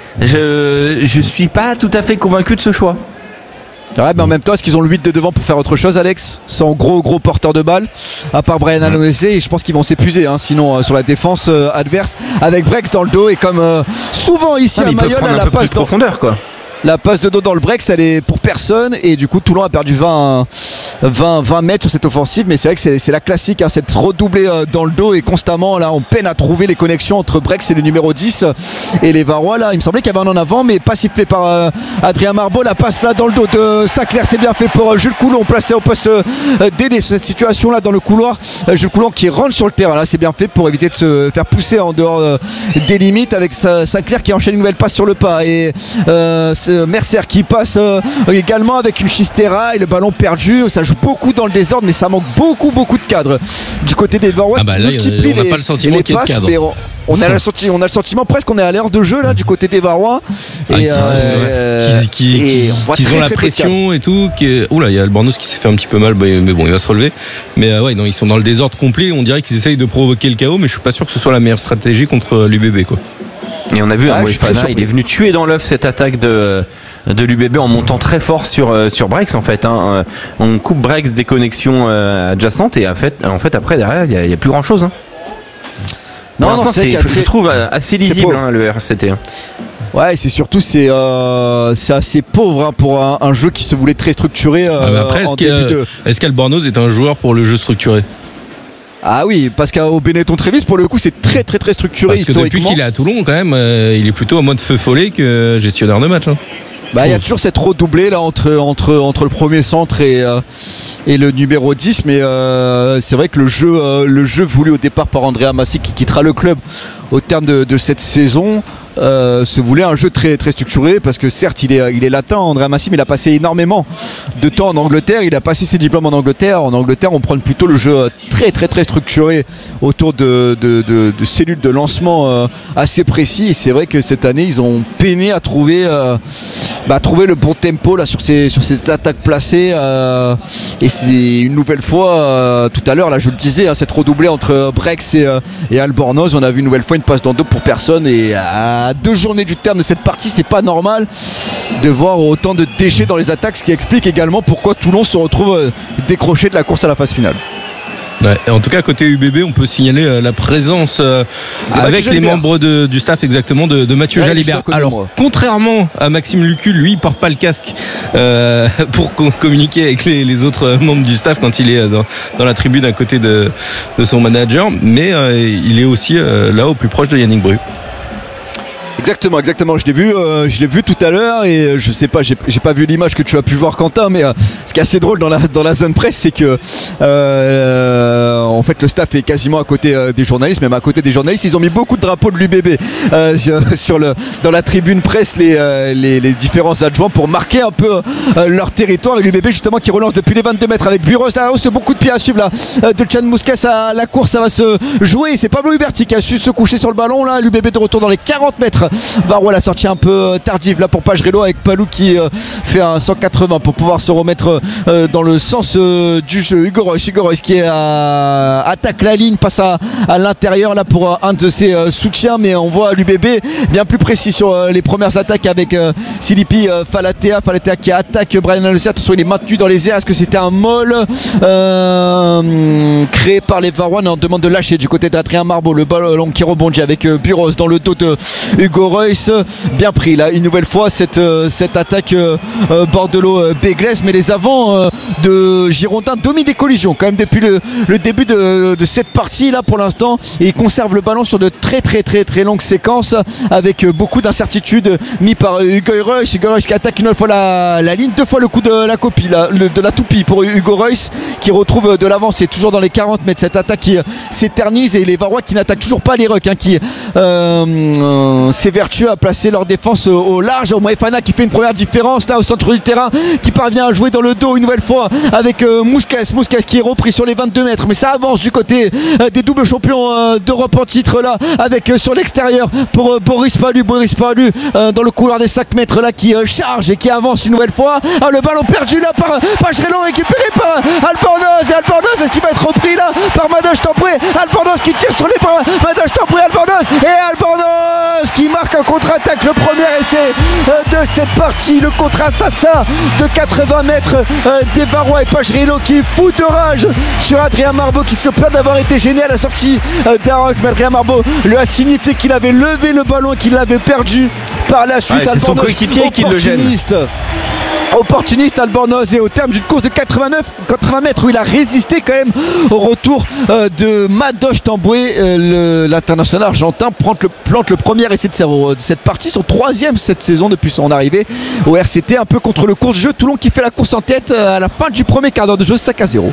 Je, je suis pas tout à fait convaincu de ce choix. Ouais, mais en même temps, est-ce qu'ils ont le huit de devant pour faire autre chose, Alex? Sans gros gros porteur de balle, à part Brian Alonese, et je pense qu'ils vont s'épuiser, hein, sinon euh, sur la défense euh, adverse, avec Brex dans le dos, et comme euh, souvent ici ah, à Mayol, la passe dans profondeur quoi. La passe de dos dans le Brex, elle est pour personne, et du coup Toulon a perdu vingt, vingt, vingt mètres sur cette offensive, mais c'est vrai que c'est, c'est la classique, hein, cette redoublée euh, dans le dos, et constamment là on peine à trouver les connexions entre Brex et le numéro dix et les Varois. Là il me semblait qu'il y avait un en avant, mais pas sifflé par euh, Adrien Marbeau. La passe là dans le dos de Sinclair, c'est bien fait pour euh, Jules Coulon, placé au poste euh, d'aider cette situation là dans le couloir. euh, Jules Coulon qui rentre sur le terrain, là c'est bien fait pour éviter de se faire pousser en dehors euh, des limites, avec sa, Sinclair qui enchaîne une nouvelle passe sur le pas, et euh, Mercer qui passe euh, également avec une Chistera, et le ballon perdu. Ça joue beaucoup dans le désordre, mais ça manque beaucoup beaucoup de cadres du côté des Varois, ah bah qui là, multiplient on les, pas le sentiment les qu'il y ait de passes, cadre. mais on, on, a le senti, on a le sentiment presque qu'on est à l'heure de jeu là du côté des Varois, ah, et, qui, euh, qui, qui, et on voit qui très, ont la pression et tout. Qui... Oula, il y a Albornoz qui s'est fait un petit peu mal, mais bon, il va se relever. Mais euh, ouais, non, ils sont dans le désordre complet. On dirait qu'ils essayent de provoquer le chaos, mais je suis pas sûr que ce soit la meilleure stratégie contre l'U B B quoi. Et on a vu ah, un Moefana, il est venu tuer dans l'œuf cette attaque de de l'U B B en montant très fort sur, euh, sur Brex en fait, hein. On coupe Brex des connexions euh, adjacentes, et en fait, en fait après derrière il n'y a, a plus grand chose, hein. Non, non, c'est, c'est je trouve assez lisible, hein, le R C T. Ouais, c'est surtout c'est, euh, c'est assez pauvre, hein, pour un, un jeu qui se voulait très structuré. Euh, ah après, est-ce, en qu'il début de... est-ce qu'Albornoz est un joueur pour le jeu structuré? Ah oui, parce qu'au Benetton Trévis, pour le coup, c'est très très très structuré parce que historiquement. Depuis qu'il est à Toulon, quand même, euh, il est plutôt en mode feu follet que gestionnaire de match, hein. Bah, il y a toujours cette redoublée là entre, entre, entre le premier centre et, euh, et le numéro dix, mais euh, c'est vrai que le jeu, euh, le jeu voulu au départ par Andrea Massi, qui quittera le club au terme de, de cette saison, Euh, se voulait un jeu très, très structuré, parce que certes il est, il est latin, Andrea Massi, mais il a passé énormément de temps en Angleterre, il a passé ses diplômes en Angleterre. En Angleterre on prend plutôt le jeu très très très structuré autour de, de, de, de cellules de lancement euh, assez précis, et c'est vrai que cette année ils ont peiné à trouver, euh, bah, trouver le bon tempo là, sur, ces, sur ces attaques placées, euh, et c'est une nouvelle fois euh, tout à l'heure là je le disais, hein, cette redoublée entre Brex et, euh, et Albornoz. On a vu une nouvelle fois une passe dans le dos pour personne, et à à deux journées du terme de cette partie, c'est pas normal de voir autant de déchets dans les attaques, ce qui explique également pourquoi Toulon se retrouve décroché de la course à la phase finale. Ouais, en tout cas côté U B B on peut signaler euh, la présence euh, avec les membres de, du staff exactement de, de Mathieu ouais, Jalibert. Alors moi. Contrairement à Maxime Lucul, lui il porte pas le casque euh, pour co- communiquer avec les, les autres membres du staff quand il est dans, dans la tribune à côté de, de son manager, mais euh, il est aussi euh, là au plus proche de Yannick Bru. Exactement, exactement. Je l'ai vu, euh, je l'ai vu tout à l'heure, et je sais pas, j'ai, j'ai pas vu l'image que tu as pu voir, Quentin, mais euh, ce qui est assez drôle dans la dans la zone presse, c'est que euh, en fait le staff est quasiment à côté euh, des journalistes, même à côté des journalistes. Ils ont mis beaucoup de drapeaux de l'U B B euh, sur, sur le dans la tribune presse, les, euh, les les différents adjoints, pour marquer un peu euh, leur territoire. Et l'U B B justement qui relance depuis les vingt-deux mètres avec Buros. Là, c'est beaucoup de pieds à suivre là euh, de Chan Mouskas. À la course, ça va se jouer. C'est Pablo Huberti qui a su se coucher sur le ballon là. L'U B B de retour dans les quarante mètres Varrois, la sortie un peu tardive là pour Pagerello avec Palou qui euh, fait un cent quatre-vingts pour pouvoir se remettre euh, dans le sens euh, du jeu. Hugo Reus, Hugo Reus qui est à, attaque la ligne, passe à, à l'intérieur là pour euh, un de ses euh, soutiens, mais on voit l'U B B bien plus précis sur euh, les premières attaques avec euh, Silipi euh, Falatea, Falatea qui attaque Brian Alessia. Attention, il est maintenu dans les airs. Est-ce que c'était un molle euh, créé par les Varrois? On demande de lâcher du côté d'Adrien Marbeau, le ballon qui rebondit avec euh, Buros dans le dos de Hugo Reus. Bien pris là une nouvelle fois cette, euh, cette attaque euh, Bordelot-Bégles, mais les avants euh, de Girondins dominent des collisions quand même depuis le, le début de, de cette partie là pour l'instant, et ils conservent le ballon sur de très très très très longues séquences avec euh, beaucoup d'incertitudes mis par Hugo Reus. Hugo Reus qui attaque une fois la, la ligne, deux fois le coup de la copie là, le, de la toupie pour Hugo Reus qui retrouve de l'avance, et toujours dans les quarante mètres cette attaque qui euh, s'éternise, et les Varrois qui n'attaquent toujours pas les Rucks hein, qui euh, euh, s'évertuent à placer leur défense au, au large. Moefana qui fait une première différence là au centre du terrain, qui parvient à jouer dans le dos une nouvelle fois avec euh, Mousquet Mousquet qui est repris sur les vingt-deux mètres, mais ça avance du côté euh, des doubles champions euh, d'Europe en titre là avec euh, sur l'extérieur pour euh, Boris Pallu Boris Pallu euh, dans le couloir des cinq mètres là qui euh, charge et qui avance une nouvelle fois. Ah, le ballon perdu là par Pagerello, récupéré par Albornoz, et Albornoz est-ce qu'il va être repris là par Madoche Tampré? Albornoz qui tire sur les bras, Madoche Tampré, Albornoz, et Albornoz qui marque un contre-attaque, le premier essai euh, de cette partie, le contre-assassin de quatre-vingts mètres euh, des Varrois, et Pagerello qui est fou de rage sur Adrien Marbeau qui se plaint d'avoir été gêné à la sortie euh, d'un rock, mais Adrien Marbeau lui a signifié qu'il avait levé le ballon et qu'il l'avait perdu par la suite. Ouais, c'est son coéquipier qui le gêne. Opportuniste Albornoz, et au terme d'une course de quatre-vingt-neuf quatre-vingts mètres où il a résisté quand même au retour euh, de Madoche Tamboué, euh, l'international argentin plante le, plante le premier essai de, de cette partie, son troisième cette saison depuis son arrivée au R C T, un peu contre le cours du jeu. Toulon qui fait la course en tête euh, à la fin du premier quart d'heure de jeu, cinq à zéro.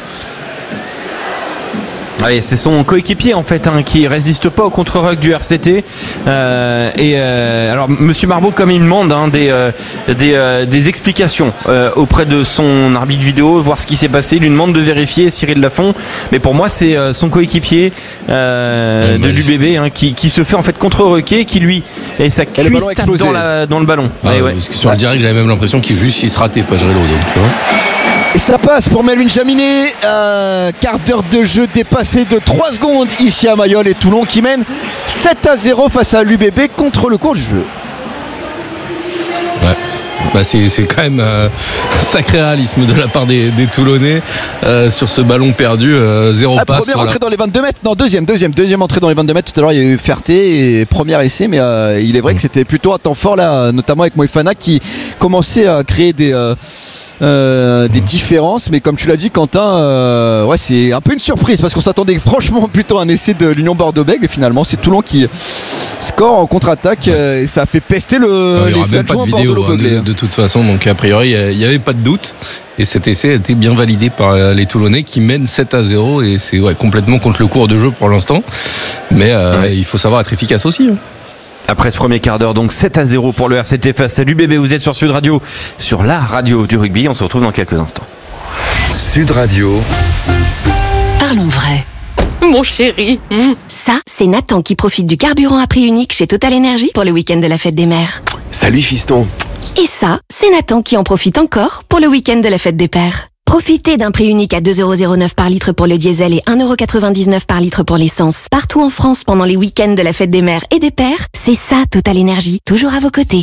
Oui, c'est son coéquipier en fait hein, qui résiste pas au contre-ruck du R C T euh, et euh, alors Monsieur Marbeau, comme il demande hein, des, euh, des, euh, des explications euh, auprès de son arbitre vidéo, voir ce qui s'est passé, il lui demande de vérifier Cyril Lafont, mais pour moi c'est euh, son coéquipier euh, ouais, de l'U B B hein, qui, qui se fait en fait contre-rucker, qui lui et sa cuisse tape dans, la, dans le ballon. Ah, ouais, ouais. Parce que sur le direct j'avais même l'impression qu'il juste il se ratait Pagerello, donc tu vois. Et ça passe pour Melvin Jaminet, euh, quart d'heure de jeu dépassé de trois secondes ici à Mayol, et Toulon qui mène sept à zéro face à l'U B B contre le cours du jeu. Ouais. Bah c'est, c'est quand même euh, sacré réalisme de la part des, des Toulonnais euh, sur ce ballon perdu, euh, zéro ah, passe. Première voilà. entrée dans les vingt-deux mètres, non deuxième, deuxième, deuxième entrée dans les vingt-deux mètres. Tout à l'heure il y a eu Ferté et premier essai, mais euh, il est vrai mmh. que c'était plutôt un temps fort là, notamment avec Moefana qui commençait à créer des... Euh, Euh, des différences, mais comme tu l'as dit Quentin, euh, ouais, c'est un peu une surprise parce qu'on s'attendait franchement plutôt à un essai de l'Union Bordeaux-Bègles, et finalement c'est Toulon qui score en contre-attaque euh, et ça a fait pester le, non, les adjoints de Bordeaux-Bègles. De, de toute façon, donc a priori il n'y avait pas de doute, et cet essai a été bien validé par les Toulonnais qui mènent sept à zéro, et c'est ouais, complètement contre le cours de jeu pour l'instant, mais euh, ouais. il faut savoir être efficace aussi hein. Après ce premier quart d'heure, donc sept à zéro pour le R C T face à l'U B B. Vous êtes sur Sud Radio, sur la radio du rugby. On se retrouve dans quelques instants. Sud Radio. Parlons vrai. Mon chéri. Mmh. Ça, c'est Nathan qui profite du carburant à prix unique chez Total Energy pour le week-end de la fête des mères. Salut fiston. Et ça, c'est Nathan qui en profite encore pour le week-end de la fête des pères. Profitez d'un prix unique à deux euros zéro neuf par litre pour le diesel et un euro quatre-vingt-dix-neuf par litre pour l'essence. Partout en France pendant les week-ends de la fête des mères et des pères, c'est ça Total Energy, toujours à vos côtés.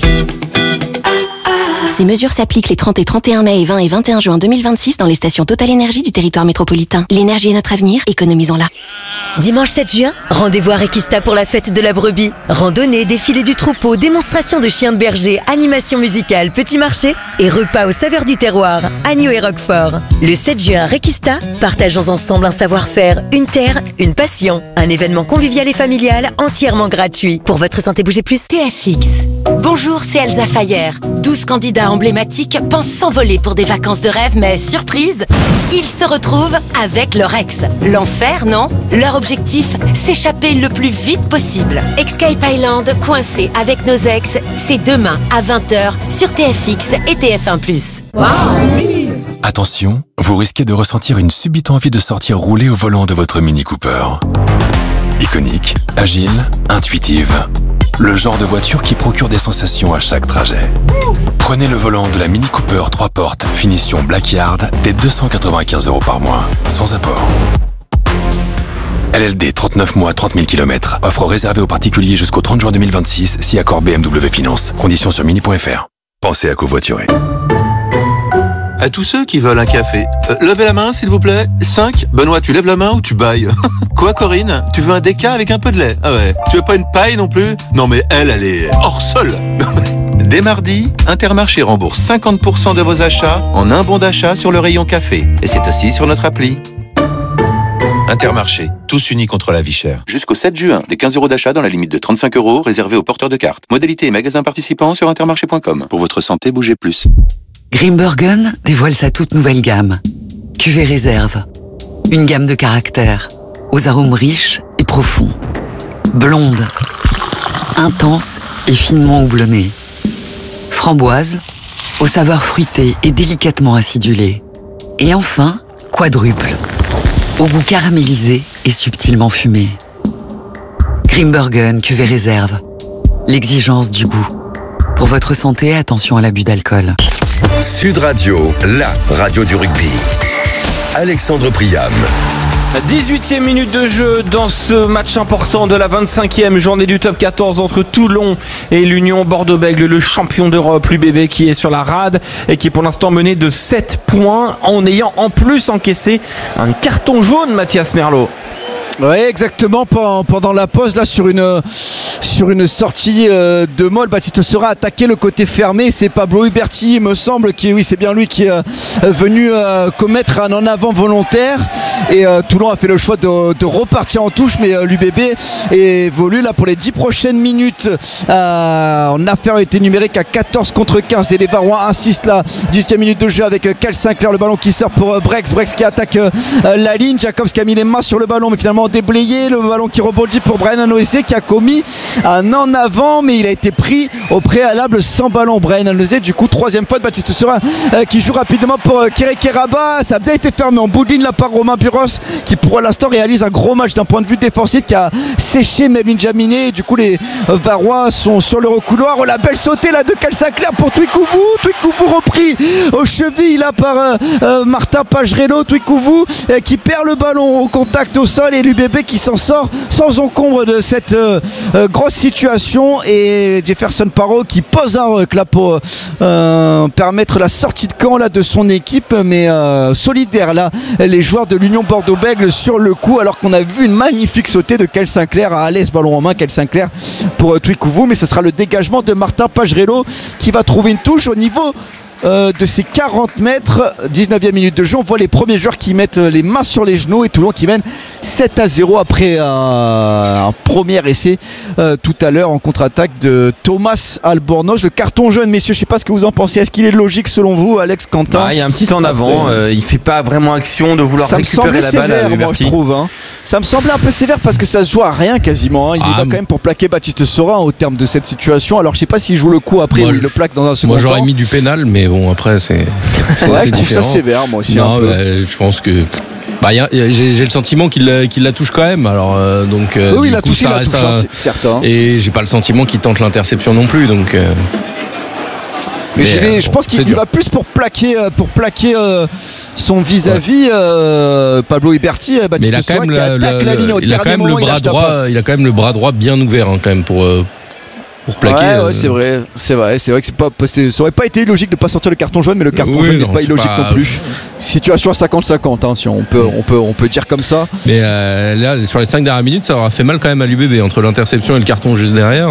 Ces mesures s'appliquent les trente et trente et un mai et vingt et vingt et un juin deux mille vingt-six dans les stations Total Energy du territoire métropolitain. L'énergie est notre avenir, économisons-la. Dimanche sept juin, rendez-vous à Requista pour la fête de la brebis. Randonnée, défilé du troupeau, démonstration de chiens de berger, animation musicale, petit marché et repas aux saveurs du terroir, agneau et roquefort. Le sept juin à Requista, partageons ensemble un savoir-faire, une terre, une passion. Un événement convivial et familial entièrement gratuit. Pour votre santé, bougez plus. T F X. Bonjour, c'est Elsa Fayer. douze candidats emblématiques pensent s'envoler pour des vacances de rêve, mais surprise, ils se retrouvent avec leur ex. L'enfer, non? Leur objectif, s'échapper le plus vite possible. Escape Island, coincé avec nos ex, c'est demain à vingt heures sur T F X et T F un plus. Wow. Attention, vous risquez de ressentir une subite envie de sortir rouler au volant de votre Mini Cooper. Iconique, agile, intuitive. Le genre de voiture qui procure des sensations à chaque trajet. Prenez le volant de la Mini Cooper trois portes, finition Blackyard, dès deux cent quatre-vingt-quinze euros par mois, sans apport. L L D, trente-neuf mois, trente mille kilomètres. Offre réservée aux particuliers jusqu'au trente juin deux mille vingt-six, si accord B M W Finance. Conditions sur mini point f r. Pensez à covoiturer. À tous ceux qui veulent un café, euh, levez la main s'il vous plaît. cinq. Benoît, tu lèves la main ou tu bailles? Quoi Corinne? Tu veux un déca avec un peu de lait? Ah ouais. Tu veux pas une paille non plus? Non mais elle, elle est hors sol. Dès mardi, Intermarché rembourse cinquante pour cent de vos achats en un bon d'achat sur le rayon café. Et c'est aussi sur notre appli. Intermarché, tous unis contre la vie chère. Jusqu'au sept juin, des quinze euros d'achat dans la limite de trente-cinq euros réservés aux porteurs de cartes. Modalité et magasins participants sur intermarché point com. Pour votre santé, bougez plus. Grimbergen dévoile sa toute nouvelle gamme. Cuvée réserve. Une gamme de caractères, aux arômes riches et profonds. Blonde, intense et finement houblonnée. Framboise, aux saveurs fruitées et délicatement acidulées. Et enfin, quadruple, au goût caramélisé et subtilement fumé. Grimbergen Cuvée réserve. L'exigence du goût. Pour votre santé, attention à l'abus d'alcool. Sud Radio, la radio du rugby. Alexandre Priam. dix-huitième minute de jeu dans ce match important de la vingt-cinquième journée du top quatorze entre Toulon et l'Union Bordeaux-Bègles, le champion d'Europe, l'U B B, qui est sur la rade et qui est pour l'instant mené de sept points en ayant en plus encaissé un carton jaune, Mathias Merlot. Oui, exactement. Pendant la pause, là, sur une, sur une sortie de Moll, Baptiste Serin a attaqué le côté fermé. C'est Pablo Huberti, il me semble, qui, oui, c'est bien lui qui est venu commettre un en avant volontaire. Et Toulon a fait le choix de, de repartir en touche, mais l'U B B évolue là pour les dix prochaines minutes en infériorité numérique à quatorze contre quinze. Et les Varois insistent là. dix-huitième minute de jeu avec Cal Sinclair, le ballon qui sort pour Brex. Brex qui attaque la ligne. Jacobs qui a mis les mains sur le ballon, mais finalement déblayé, le ballon qui rebondit pour Brian Anoese qui a commis un en avant, mais il a été pris au préalable sans ballon. Brian Anoese, du coup troisième fois de Baptiste Serin euh, qui joue rapidement pour euh, Kere Keraba. Ça a bien été fermé en bout de ligne là par Romain Buros qui pour l'instant réalise un gros match d'un point de vue défensif, qui a séché Melvin Jaminet. Du coup les euh, Varois sont sur le recouloir. Oh, la belle sautée là de Cal Sinclair pour Twikouvou. Twikouvou repris aux chevilles là par euh, euh, Martin Pagerello. Twikouvou euh, qui perd le ballon au contact au sol et l'U B B qui s'en sort sans encombre de cette euh, euh, grosse situation, et Jefferson Parot qui pose un ruck là pour euh, permettre la sortie de camp là de son équipe, mais euh, solidaire là les joueurs de l'Union Bordeaux-Bègles sur le coup, alors qu'on a vu une magnifique sautée de Cal Sinclair à l'aise, ballon en main, Cal Sinclair pour euh, Twikouvou, mais ce sera le dégagement de Martin Pagerello qui va trouver une touche au niveau Euh, de ces quarante mètres. Dix-neuvième minute de jeu, on voit les premiers joueurs qui mettent les mains sur les genoux, et Toulon qui mène sept à zéro après un, un premier essai euh, tout à l'heure en contre-attaque de Thomas Albornoz. Le carton jaune, messieurs, je ne sais pas ce que vous en pensez. Est-ce qu'il est logique selon vous, Alex, Quentin? Bah, il y a un petit en avant, euh, il ne fait pas vraiment action de vouloir ça récupérer la sévère, balle à moi, je trouve, hein. Ça me semblait un peu sévère parce que ça se joue à rien quasiment, hein. Il ah, y va quand même pour plaquer Baptiste Serin au terme de cette situation. Alors je ne sais pas s'il joue le coup après moi, ou il le plaque dans un second moi, temps. Moi j'aurais mis du pénal, mais bon après c'est... C'est ouais, je trouve ça sévère, moi aussi. Non, un peu. Bah, je pense que bah, y a, y a, j'ai, j'ai le sentiment qu'il, qu'il la touche quand même. Alors euh, donc. Euh, oui, il la coup, touche, il la reste touche, un... c'est certain. Et j'ai pas le sentiment qu'il tente l'interception non plus, donc. Euh... Mais, mais euh, je bon, pense qu'il va plus pour plaquer, pour plaquer euh, son vis-à-vis, ouais. euh, Pablo Huberti, Baptiste Serin qui attaque le, la ligne au il a quand même moment, le bras il droit, il a quand même le bras droit bien ouvert hein, quand même pour. Euh, Pour plaquer, ouais, ouais euh... c'est vrai, c'est vrai, c'est vrai que c'est pas, ça aurait pas été illogique de pas sortir le carton jaune, mais le carton oui, jaune n'est pas illogique pas... non plus. Situation à cinquante cinquante, hein, si on peut, on peut, on peut dire comme ça. Mais euh, là, sur les cinq dernières minutes, ça aura fait mal quand même à l'U B B entre l'interception et le carton juste derrière.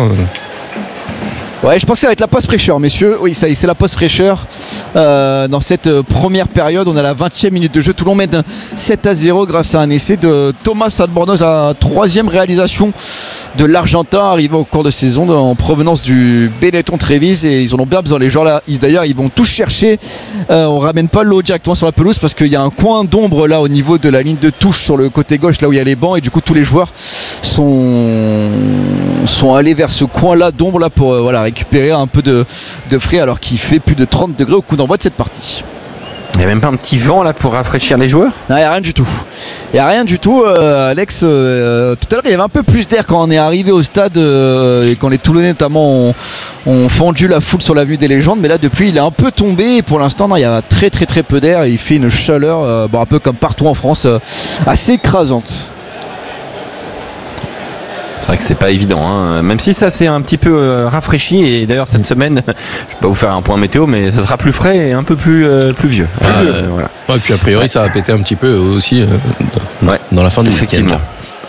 Ouais, je pense que ça va être la pause fraîcheur, messieurs. Oui, ça y est, c'est la pause fraîcheur. Euh, dans cette première période, on a la vingtième minute de jeu. Toulon mène sept à zéro grâce à un essai de Thomas Albornoz, la troisième réalisation de l'Argentin arrivé au cours de saison en provenance du Benetton Trévise, et ils en ont bien besoin, les joueurs là. Ils, d'ailleurs, ils vont tous chercher. Euh, on ramène pas l'eau directement sur la pelouse parce qu'il y a un coin d'ombre là au niveau de la ligne de touche sur le côté gauche, là où il y a les bancs, et du coup tous les joueurs sont sont allés vers ce coin là d'ombre là pour euh, voilà récupérer un peu de, de frais, alors qu'il fait plus de trente degrés au coup d'envoi de cette partie. Il n'y a même pas un petit vent là pour rafraîchir les joueurs? Non, il n'y a rien du tout. Il n'y a rien du tout, euh, Alex. Euh, tout à l'heure, il y avait un peu plus d'air quand on est arrivé au stade euh, et quand les Toulonnais notamment ont, ont fendu la foule sur l'avenue des Légendes. Mais là, depuis, il est un peu tombé. Et pour l'instant, non, il y a très très très peu d'air. Et il fait une chaleur, euh, bon, un peu comme partout en France, euh, assez écrasante. C'est vrai que c'est pas évident, hein. Même si ça s'est un petit peu euh, rafraîchi. Et d'ailleurs, cette semaine, je vais pas vous faire un point météo, mais ça sera plus frais et un peu plus, euh, plus vieux. Ah, euh, voilà. Ouais, puis a priori, ça va péter un petit peu aussi euh, dans, ouais. dans la fin du Effectivement. week-end.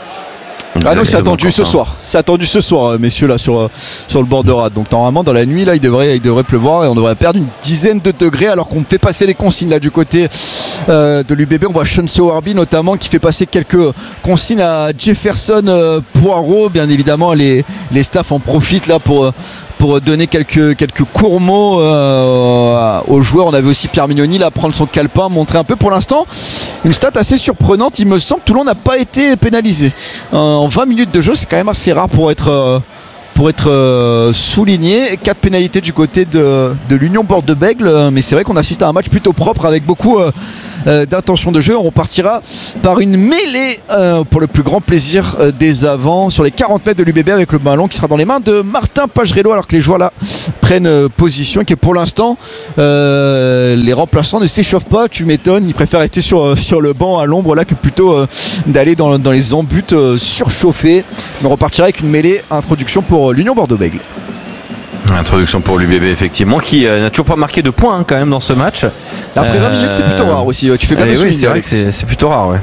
Ah non, c'est attendu ce soir. C'est attendu ce soir, messieurs, là, sur, sur le bord de rade. Donc normalement, dans la nuit, là, il devrait, il devrait pleuvoir et on devrait perdre une dizaine de degrés alors qu'on fait passer les consignes là du côté euh, de l'U B B. On voit Sean Sowerby notamment qui fait passer quelques consignes à Jefferson euh, Poirot. Bien évidemment, les, les staffs en profitent là pour... pour donner quelques, quelques courts mots euh, aux joueurs. On avait aussi Pierre Mignoni là prendre son calepin, montrer un peu pour l'instant une stat assez surprenante. Il me semble que Toulon n'a pas été pénalisé euh, en vingt minutes de jeu. C'est quand même assez rare pour être euh, pour être euh, souligné. Quatre pénalités du côté de, de l'Union Bordeaux-Bègles, mais c'est vrai qu'on assiste à un match plutôt propre avec beaucoup euh, euh, d'intention de jeu. On partira par une mêlée euh, pour le plus grand plaisir euh, des avants sur les quarante mètres de l'U B B avec le ballon qui sera dans les mains de Martin Pagerello alors que les joueurs là prennent euh, position et que pour l'instant euh, les remplaçants ne s'échauffent pas. Tu m'étonnes, ils préfèrent rester sur, euh, sur le banc à l'ombre là que plutôt euh, d'aller dans, dans les embutes euh, surchauffés. On repartira avec une mêlée introduction pour l'Union Bordeaux-Bègles. Introduction pour l'U B B effectivement qui euh, n'a toujours pas marqué de points hein, quand même dans ce match. Après vingt minutes c'est plutôt rare aussi. Tu fais bien le oui, c'est vrai que c'est, c'est plutôt rare ouais.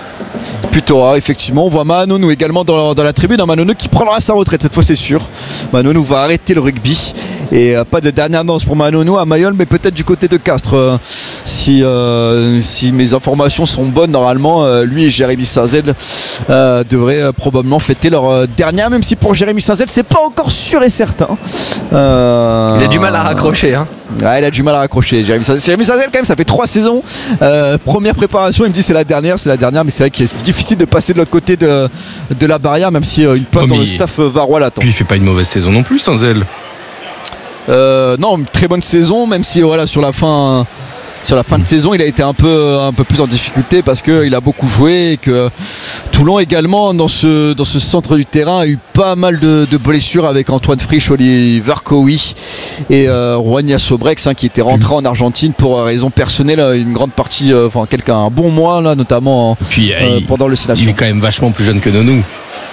Plutôt rare effectivement. On voit Mahanonou également dans, dans la tribune. Mahanonou qui prendra sa retraite cette fois c'est sûr. Mahanonou va arrêter le rugby. Et euh, pas de dernière danse pour Mahanonou à Mayol, mais peut-être du côté de Castres. Euh, si, euh, si mes informations sont bonnes, normalement, euh, lui et Jérémy Saint-Zèle euh, devraient euh, probablement fêter leur euh, dernière, même si pour Jérémy Saint-Zèle, c'est pas encore sûr et certain. Euh, il a du mal à raccrocher. Hein. Ouais, il a du mal à raccrocher. Jérémy Saint-Zèle, Jérémy Saint-Zèle quand même, ça fait trois saisons. Euh, première préparation, il me dit c'est la dernière, c'est la dernière, mais c'est vrai que c'est difficile de passer de l'autre côté de, de la barrière, même si euh, une place oh, dans le staff euh, varois l'attend. Puis il fait pas une mauvaise saison non plus, Saint-Zèle. Euh, non, une très bonne saison, même si voilà sur la fin, sur la fin de saison, il a été un peu, un peu plus en difficulté parce qu'il a beaucoup joué et que Toulon également dans ce, dans ce centre du terrain a eu pas mal de, de blessures avec Antoine Frisch, Oliver Cowie et euh, Juan Sobrex hein, qui était rentré en Argentine pour raison personnelle une grande partie, euh, enfin quelqu'un un bon mois là, notamment Puis, euh, il, pendant le sélection. Il est quand même vachement plus jeune que Nonou.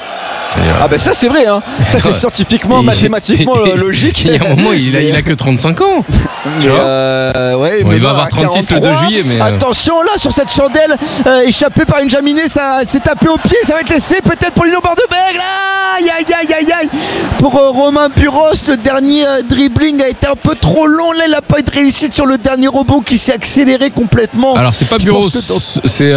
Ah ben ça c'est vrai hein. Ça c'est scientifiquement, mathématiquement logique. Il y a un moment il a, il a que trente-cinq ans. Mais euh, ouais, bon, il va avoir trente-six le deux juillet mais attention là sur cette chandelle euh, échappée par une jaminée, ça s'est tapé au pied, ça va être laissé peut-être pour l'Union Bordeaux-Bègles. Aïe aïe aïe aïe aïe. Pour euh, Romain Buros, le dernier euh, dribbling a été un peu trop long là, il n'a pas eu de réussite sur le dernier rebond qui s'est accéléré complètement. Alors c'est pas Buros, dans... c'est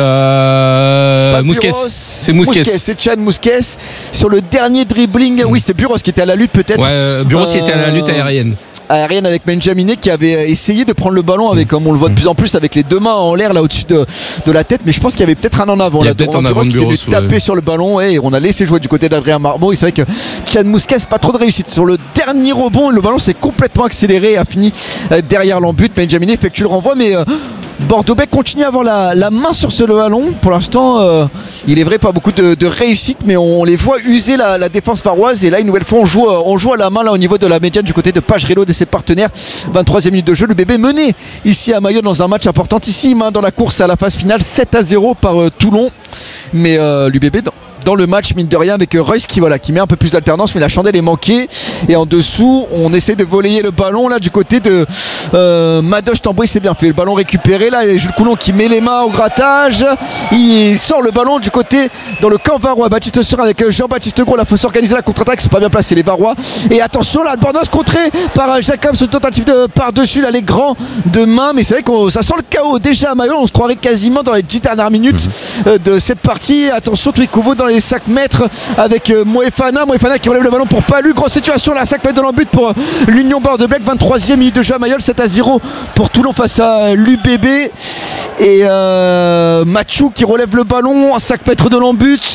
euh... Mousquet. C'est Mousquet. C'est Tchad Mousquet. Sur le dernier dribbling, oui c'était Buros qui était à la lutte peut-être. Ouais, euh, Buros euh, qui était à la lutte aérienne. Aérienne avec Benjaminé qui avait essayé de prendre le ballon avec, comme on le voit de plus en plus, avec les deux mains en l'air là au-dessus de, de la tête, mais je pense qu'il y avait peut-être un en avant. Il y là, a peut-être un avant de Buros, qui était taper ouais. sur le ballon et on a laissé jouer du côté d'Adrien Marmot. Et c'est vrai que Kian Mousquet pas trop de réussite sur le dernier rebond. Le ballon s'est complètement accéléré et a fini euh, derrière l'embut. Benjaminé effectue le renvoi, mais euh, Bordeaux-Bègles continue à avoir la, la main sur ce ballon. Pour l'instant, euh, il est vrai pas beaucoup de, de réussite, mais on les voit user la, la défense varoise. Et là, une nouvelle fois, on joue, on joue à la main là au niveau de la médiane du côté de Pagerello et ses partenaires. vingt-troisième minute de jeu, le bébé mené ici à Mayol dans un match important ici, main dans la course à la phase finale, sept à zéro par euh, Toulon. Mais euh, l'U B B dans, dans le match, mine de rien, avec euh, Royce qui, voilà, qui met un peu plus d'alternance, mais la chandelle est manquée. Et en dessous, on essaie de voler le ballon là du côté de euh, Madoche Tamboué, c'est bien fait. Le ballon récupéré là, et Jules Coulon qui met les mains au grattage. Il sort le ballon du côté dans le camp varois. Baptiste Serin avec Jean-Baptiste Gros. Là, il faut s'organiser la contre-attaque, c'est pas bien placé les Varois. Et attention là, Bornos contré par Jacob, ce tentative de par-dessus là, les grands de main. Mais c'est vrai que ça sent le chaos déjà à Mayol. On se croirait quasiment dans les dix dernières minutes euh, de cette partie. Attention, Twikovo dans les cinq mètres avec euh, Moefana. Moefana qui relève le ballon pour Palu. Grosse situation là, cinq mètres de l'embut pour euh, l'Union Bordeaux-Bègles. vingt-troisième minute de jeu à Mayol, sept à zéro pour Toulon face à l'U B B. Et euh, Mathieu qui relève le ballon à cinq mètres de l'embut.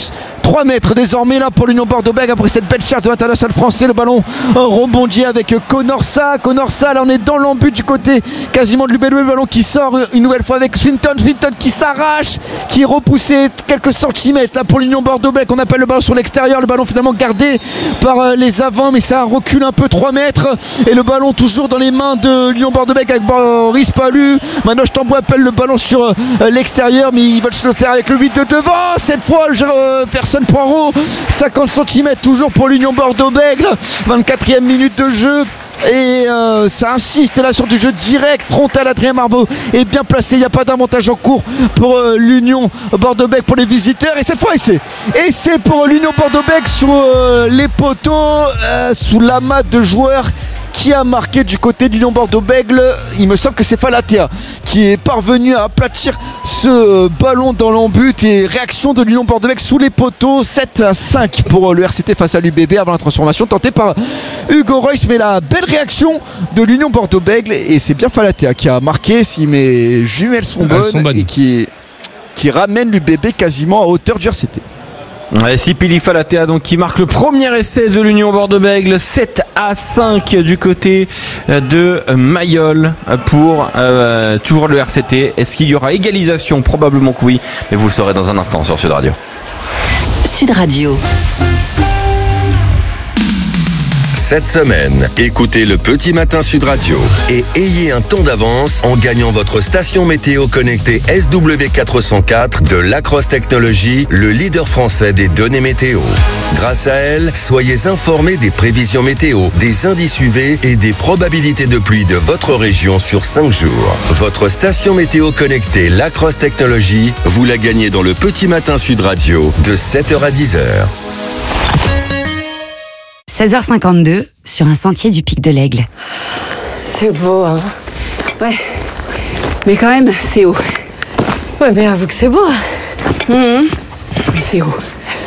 trois mètres désormais là pour l'Union Bordeaux-Bègles après cette belle charge de l'international français. Le ballon rebondit avec Conorsa. Conorsa, là on est dans l'embut du côté quasiment de l'U B L. Le ballon qui sort une nouvelle fois avec Swinton. Swinton qui s'arrache, qui est repoussé quelques centimètres là pour l'Union Bordeaux-Bègles. On appelle le ballon sur l'extérieur. Le ballon finalement gardé par les avants, mais ça recule un peu, trois mètres. Et le ballon toujours dans les mains de l'Union Bordeaux-Bègles avec Boris Palus. Manoche Tambou appelle le ballon sur l'extérieur, mais ils veulent se le faire avec le huit de devant. Cette fois, euh, personne Poirot, cinquante centimètres toujours pour l'Union Bordeaux-Bègles. vingt-quatrième minute de jeu. Et euh, ça insiste là sur du jeu direct, frontal. Adrien Marbeau est bien placé, il n'y a pas d'avantage en cours pour euh, l'Union Bordeaux-Bègles pour les visiteurs. Et cette fois, essai. Essai pour l'Union Bordeaux-Bègles sur euh, les poteaux, euh, sous l'amas de joueurs. Qui a marqué du côté de l'Union Bordeaux-Bègles? Il me semble que c'est Falatea qui est parvenu à aplatir ce ballon dans l'embut. Et réaction de l'Union Bordeaux-Bègles sous les poteaux, sept à cinq pour le R C T face à l'U B B avant la transformation tentée par Hugo Royce. Mais la belle réaction de l'Union Bordeaux-Bègles, et c'est bien Falatea qui a marqué, si mes jumelles sont bonnes, sont bonnes. Et qui, qui ramène l'U B B quasiment à hauteur du R C T. Ouais, Sipili Falatea donc qui marque le premier essai de l'Union Bordeaux-Bègles, sept à cinq du côté de Mayol pour euh, toujours le R C T. Est-ce qu'il y aura égalisation? Probablement que oui, mais vous le saurez dans un instant sur Sud Radio. Sud Radio. Cette semaine, écoutez le Petit Matin Sud Radio et ayez un temps d'avance en gagnant votre station météo connectée S W quatre cent quatre de Lacrosse Technologies, le leader français des données météo. Grâce à elle, soyez informés des prévisions météo, des indices U V et des probabilités de pluie de votre région sur cinq jours. Votre station météo connectée Lacrosse Technologies, vous la gagnez dans le Petit Matin Sud Radio de sept heures à dix heures. seize heures cinquante-deux, sur un sentier du Pic de l'Aigle. C'est beau, hein? Ouais. Mais quand même, c'est haut. Ouais, mais avoue que c'est beau. Mmh. Mais c'est haut.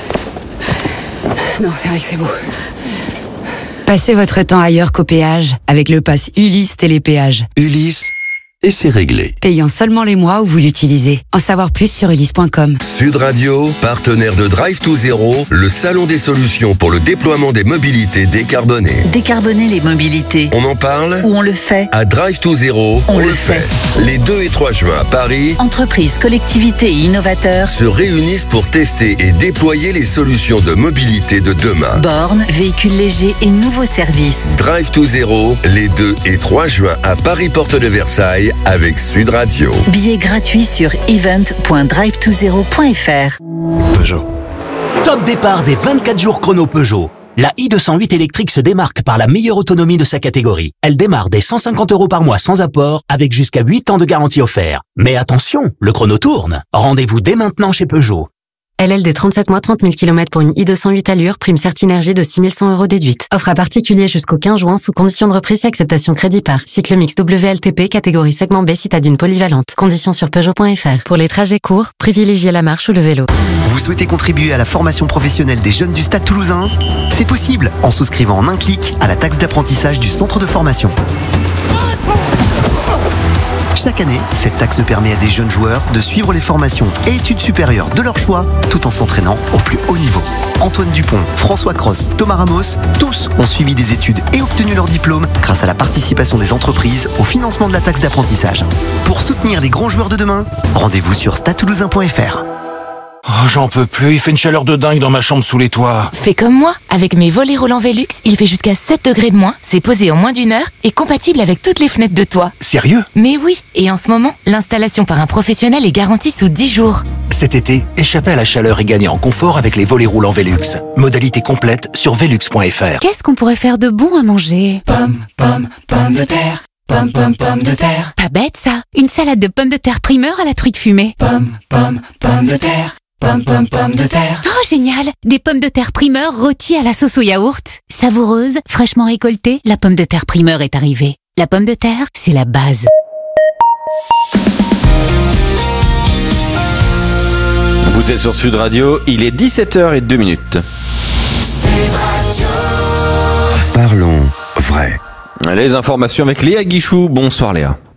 Non, c'est vrai que c'est beau. Passez votre temps ailleurs qu'au péage avec le pass Ulysse Télépéage. Ulysse, et c'est réglé. Payant seulement les mois où vous l'utilisez. En savoir plus sur ulysse point com. Sud Radio, partenaire de Drive to Zero, le salon des solutions pour le déploiement des mobilités décarbonées. Décarboner les mobilités. On en parle? Ou on le fait? À Drive to Zero, on, on le le fait. fait. Les deux et trois juin à Paris, entreprises, collectivités et innovateurs se réunissent pour tester et déployer les solutions de mobilité de demain. Bornes, véhicules légers et nouveaux services. Drive to Zero, les deux et trois juin à Paris Porte de Versailles avec Sud Radio. Billets gratuits sur event point drive to zero point f r. Peugeot. Top départ des vingt-quatre jours chrono Peugeot. La i deux cent huit électrique se démarque par la meilleure autonomie de sa catégorie. Elle démarre dès cent cinquante euros par mois sans apport, avec jusqu'à huit ans de garantie offerte. Mais attention, le chrono tourne. Rendez-vous dès maintenant chez Peugeot. L L D trente-sept mois, trente mille kilomètres pour une i deux cent huit allure, prime Certinergie de six mille cent euros déduite. Offre à particulier jusqu'au quinze juin sous condition de reprise et acceptation crédit par. Cycle mix W L T P, catégorie segment B, citadine polyvalente. Conditions sur Peugeot point f r. Pour les trajets courts, privilégiez la marche ou le vélo. Vous souhaitez contribuer à la formation professionnelle des jeunes du Stade Toulousain? C'est possible en souscrivant en un clic à la taxe d'apprentissage du centre de formation. Chaque année, cette taxe permet à des jeunes joueurs de suivre les formations et études supérieures de leur choix tout en s'entraînant au plus haut niveau. Antoine Dupont, François Cross, Thomas Ramos, tous ont suivi des études et obtenu leur diplôme grâce à la participation des entreprises au financement de la taxe d'apprentissage. Pour soutenir les grands joueurs de demain, rendez-vous sur stade toulousain point f r. Oh, j'en peux plus, il fait une chaleur de dingue dans ma chambre sous les toits. Fais comme moi, avec mes volets roulants Velux, il fait jusqu'à sept degrés de moins, c'est posé en moins d'une heure et compatible avec toutes les fenêtres de toit. Sérieux? Mais oui, et en ce moment, l'installation par un professionnel est garantie sous dix jours. Cet été, échappez à la chaleur et gagnez en confort avec les volets roulants Velux. Modalité complète sur velux point f r. Qu'est-ce qu'on pourrait faire de bon à manger? Pomme, pomme, pomme de terre. Pomme, pomme, pomme de terre. Pas bête ça. Une salade de pommes de terre primeur à la truite fumée. Pomme, pomme, pomme de terre. Pomme, pomme, pomme de terre. Oh, génial! Des pommes de terre primeur rôties à la sauce au yaourt. Savoureuse, fraîchement récoltée, la pomme de terre primeur est arrivée. La pomme de terre, c'est la base. Vous êtes sur Sud Radio, il est dix-sept heures zéro deux minutes. Sud Radio. Parlons vrai. Les informations avec Léa Guichou. Bonsoir Léa.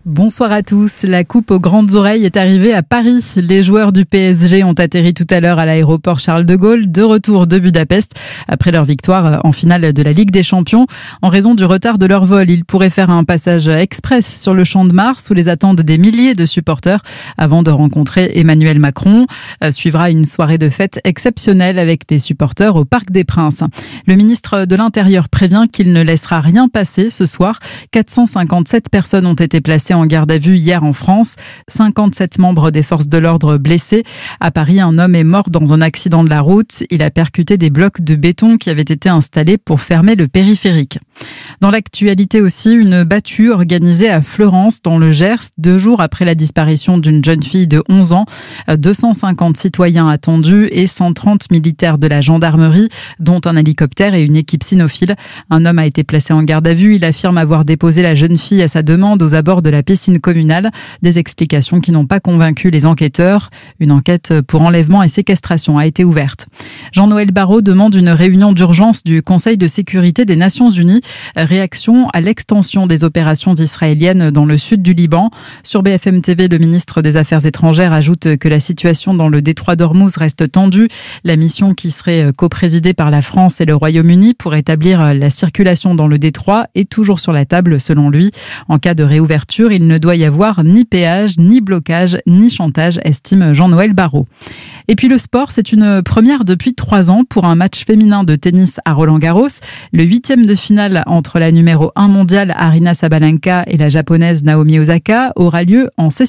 Bonsoir à tous. La coupe aux grandes oreilles est arrivée à Paris. Les joueurs du P S G ont atterri tout à l'heure à l'aéroport Charles de Gaulle, de retour de Budapest, après leur victoire en finale de la Ligue des Champions. En raison du retard de leur vol, ils pourraient faire un passage express sur le Champ de Mars où les attendent des milliers de supporters avant de rencontrer Emmanuel Macron. Suivra une soirée de fête exceptionnelle avec les supporters au Parc des Princes. Le ministre de l'Intérieur prévient qu'il ne laissera rien passer ce soir. quatre cent cinquante-sept personnes ont été placées en garde à vue hier en France. cinquante-sept membres des forces de l'ordre blessés. À Paris, un homme est mort dans un accident de la route. Il a percuté des blocs de béton qui avaient été installés pour fermer le périphérique. Dans l'actualité aussi, une battue organisée à Fleurance, dans le Gers, deux jours après la disparition d'une jeune fille de onze ans. deux cent cinquante citoyens attendus et cent trente militaires de la gendarmerie, dont un hélicoptère et une équipe cynophile. Un homme a été placé en garde à vue. Il affirme avoir déposé la jeune fille à sa demande aux abords de la piscine communale. Des explications qui n'ont pas convaincu les enquêteurs. Une enquête pour enlèvement et séquestration a été ouverte. Jean-Noël Barrot demande une réunion d'urgence du Conseil de sécurité des Nations Unies. Réaction à l'extension des opérations israéliennes dans le sud du Liban. Sur B F M T V, le ministre des Affaires étrangères ajoute que la situation dans le détroit d'Ormuz reste tendue. La mission qui serait coprésidée par la France et le Royaume-Uni pour établir la circulation dans le détroit est toujours sur la table selon lui. En cas de réouverture, il ne doit y avoir ni péage, ni blocage, ni chantage, estime Jean-Noël Barrot. Et puis le sport, c'est une première depuis trois ans pour un match féminin de tennis à Roland-Garros. Le huitième de finale entre la numéro un mondiale Aryna Sabalenka et la japonaise Naomi Osaka aura lieu en session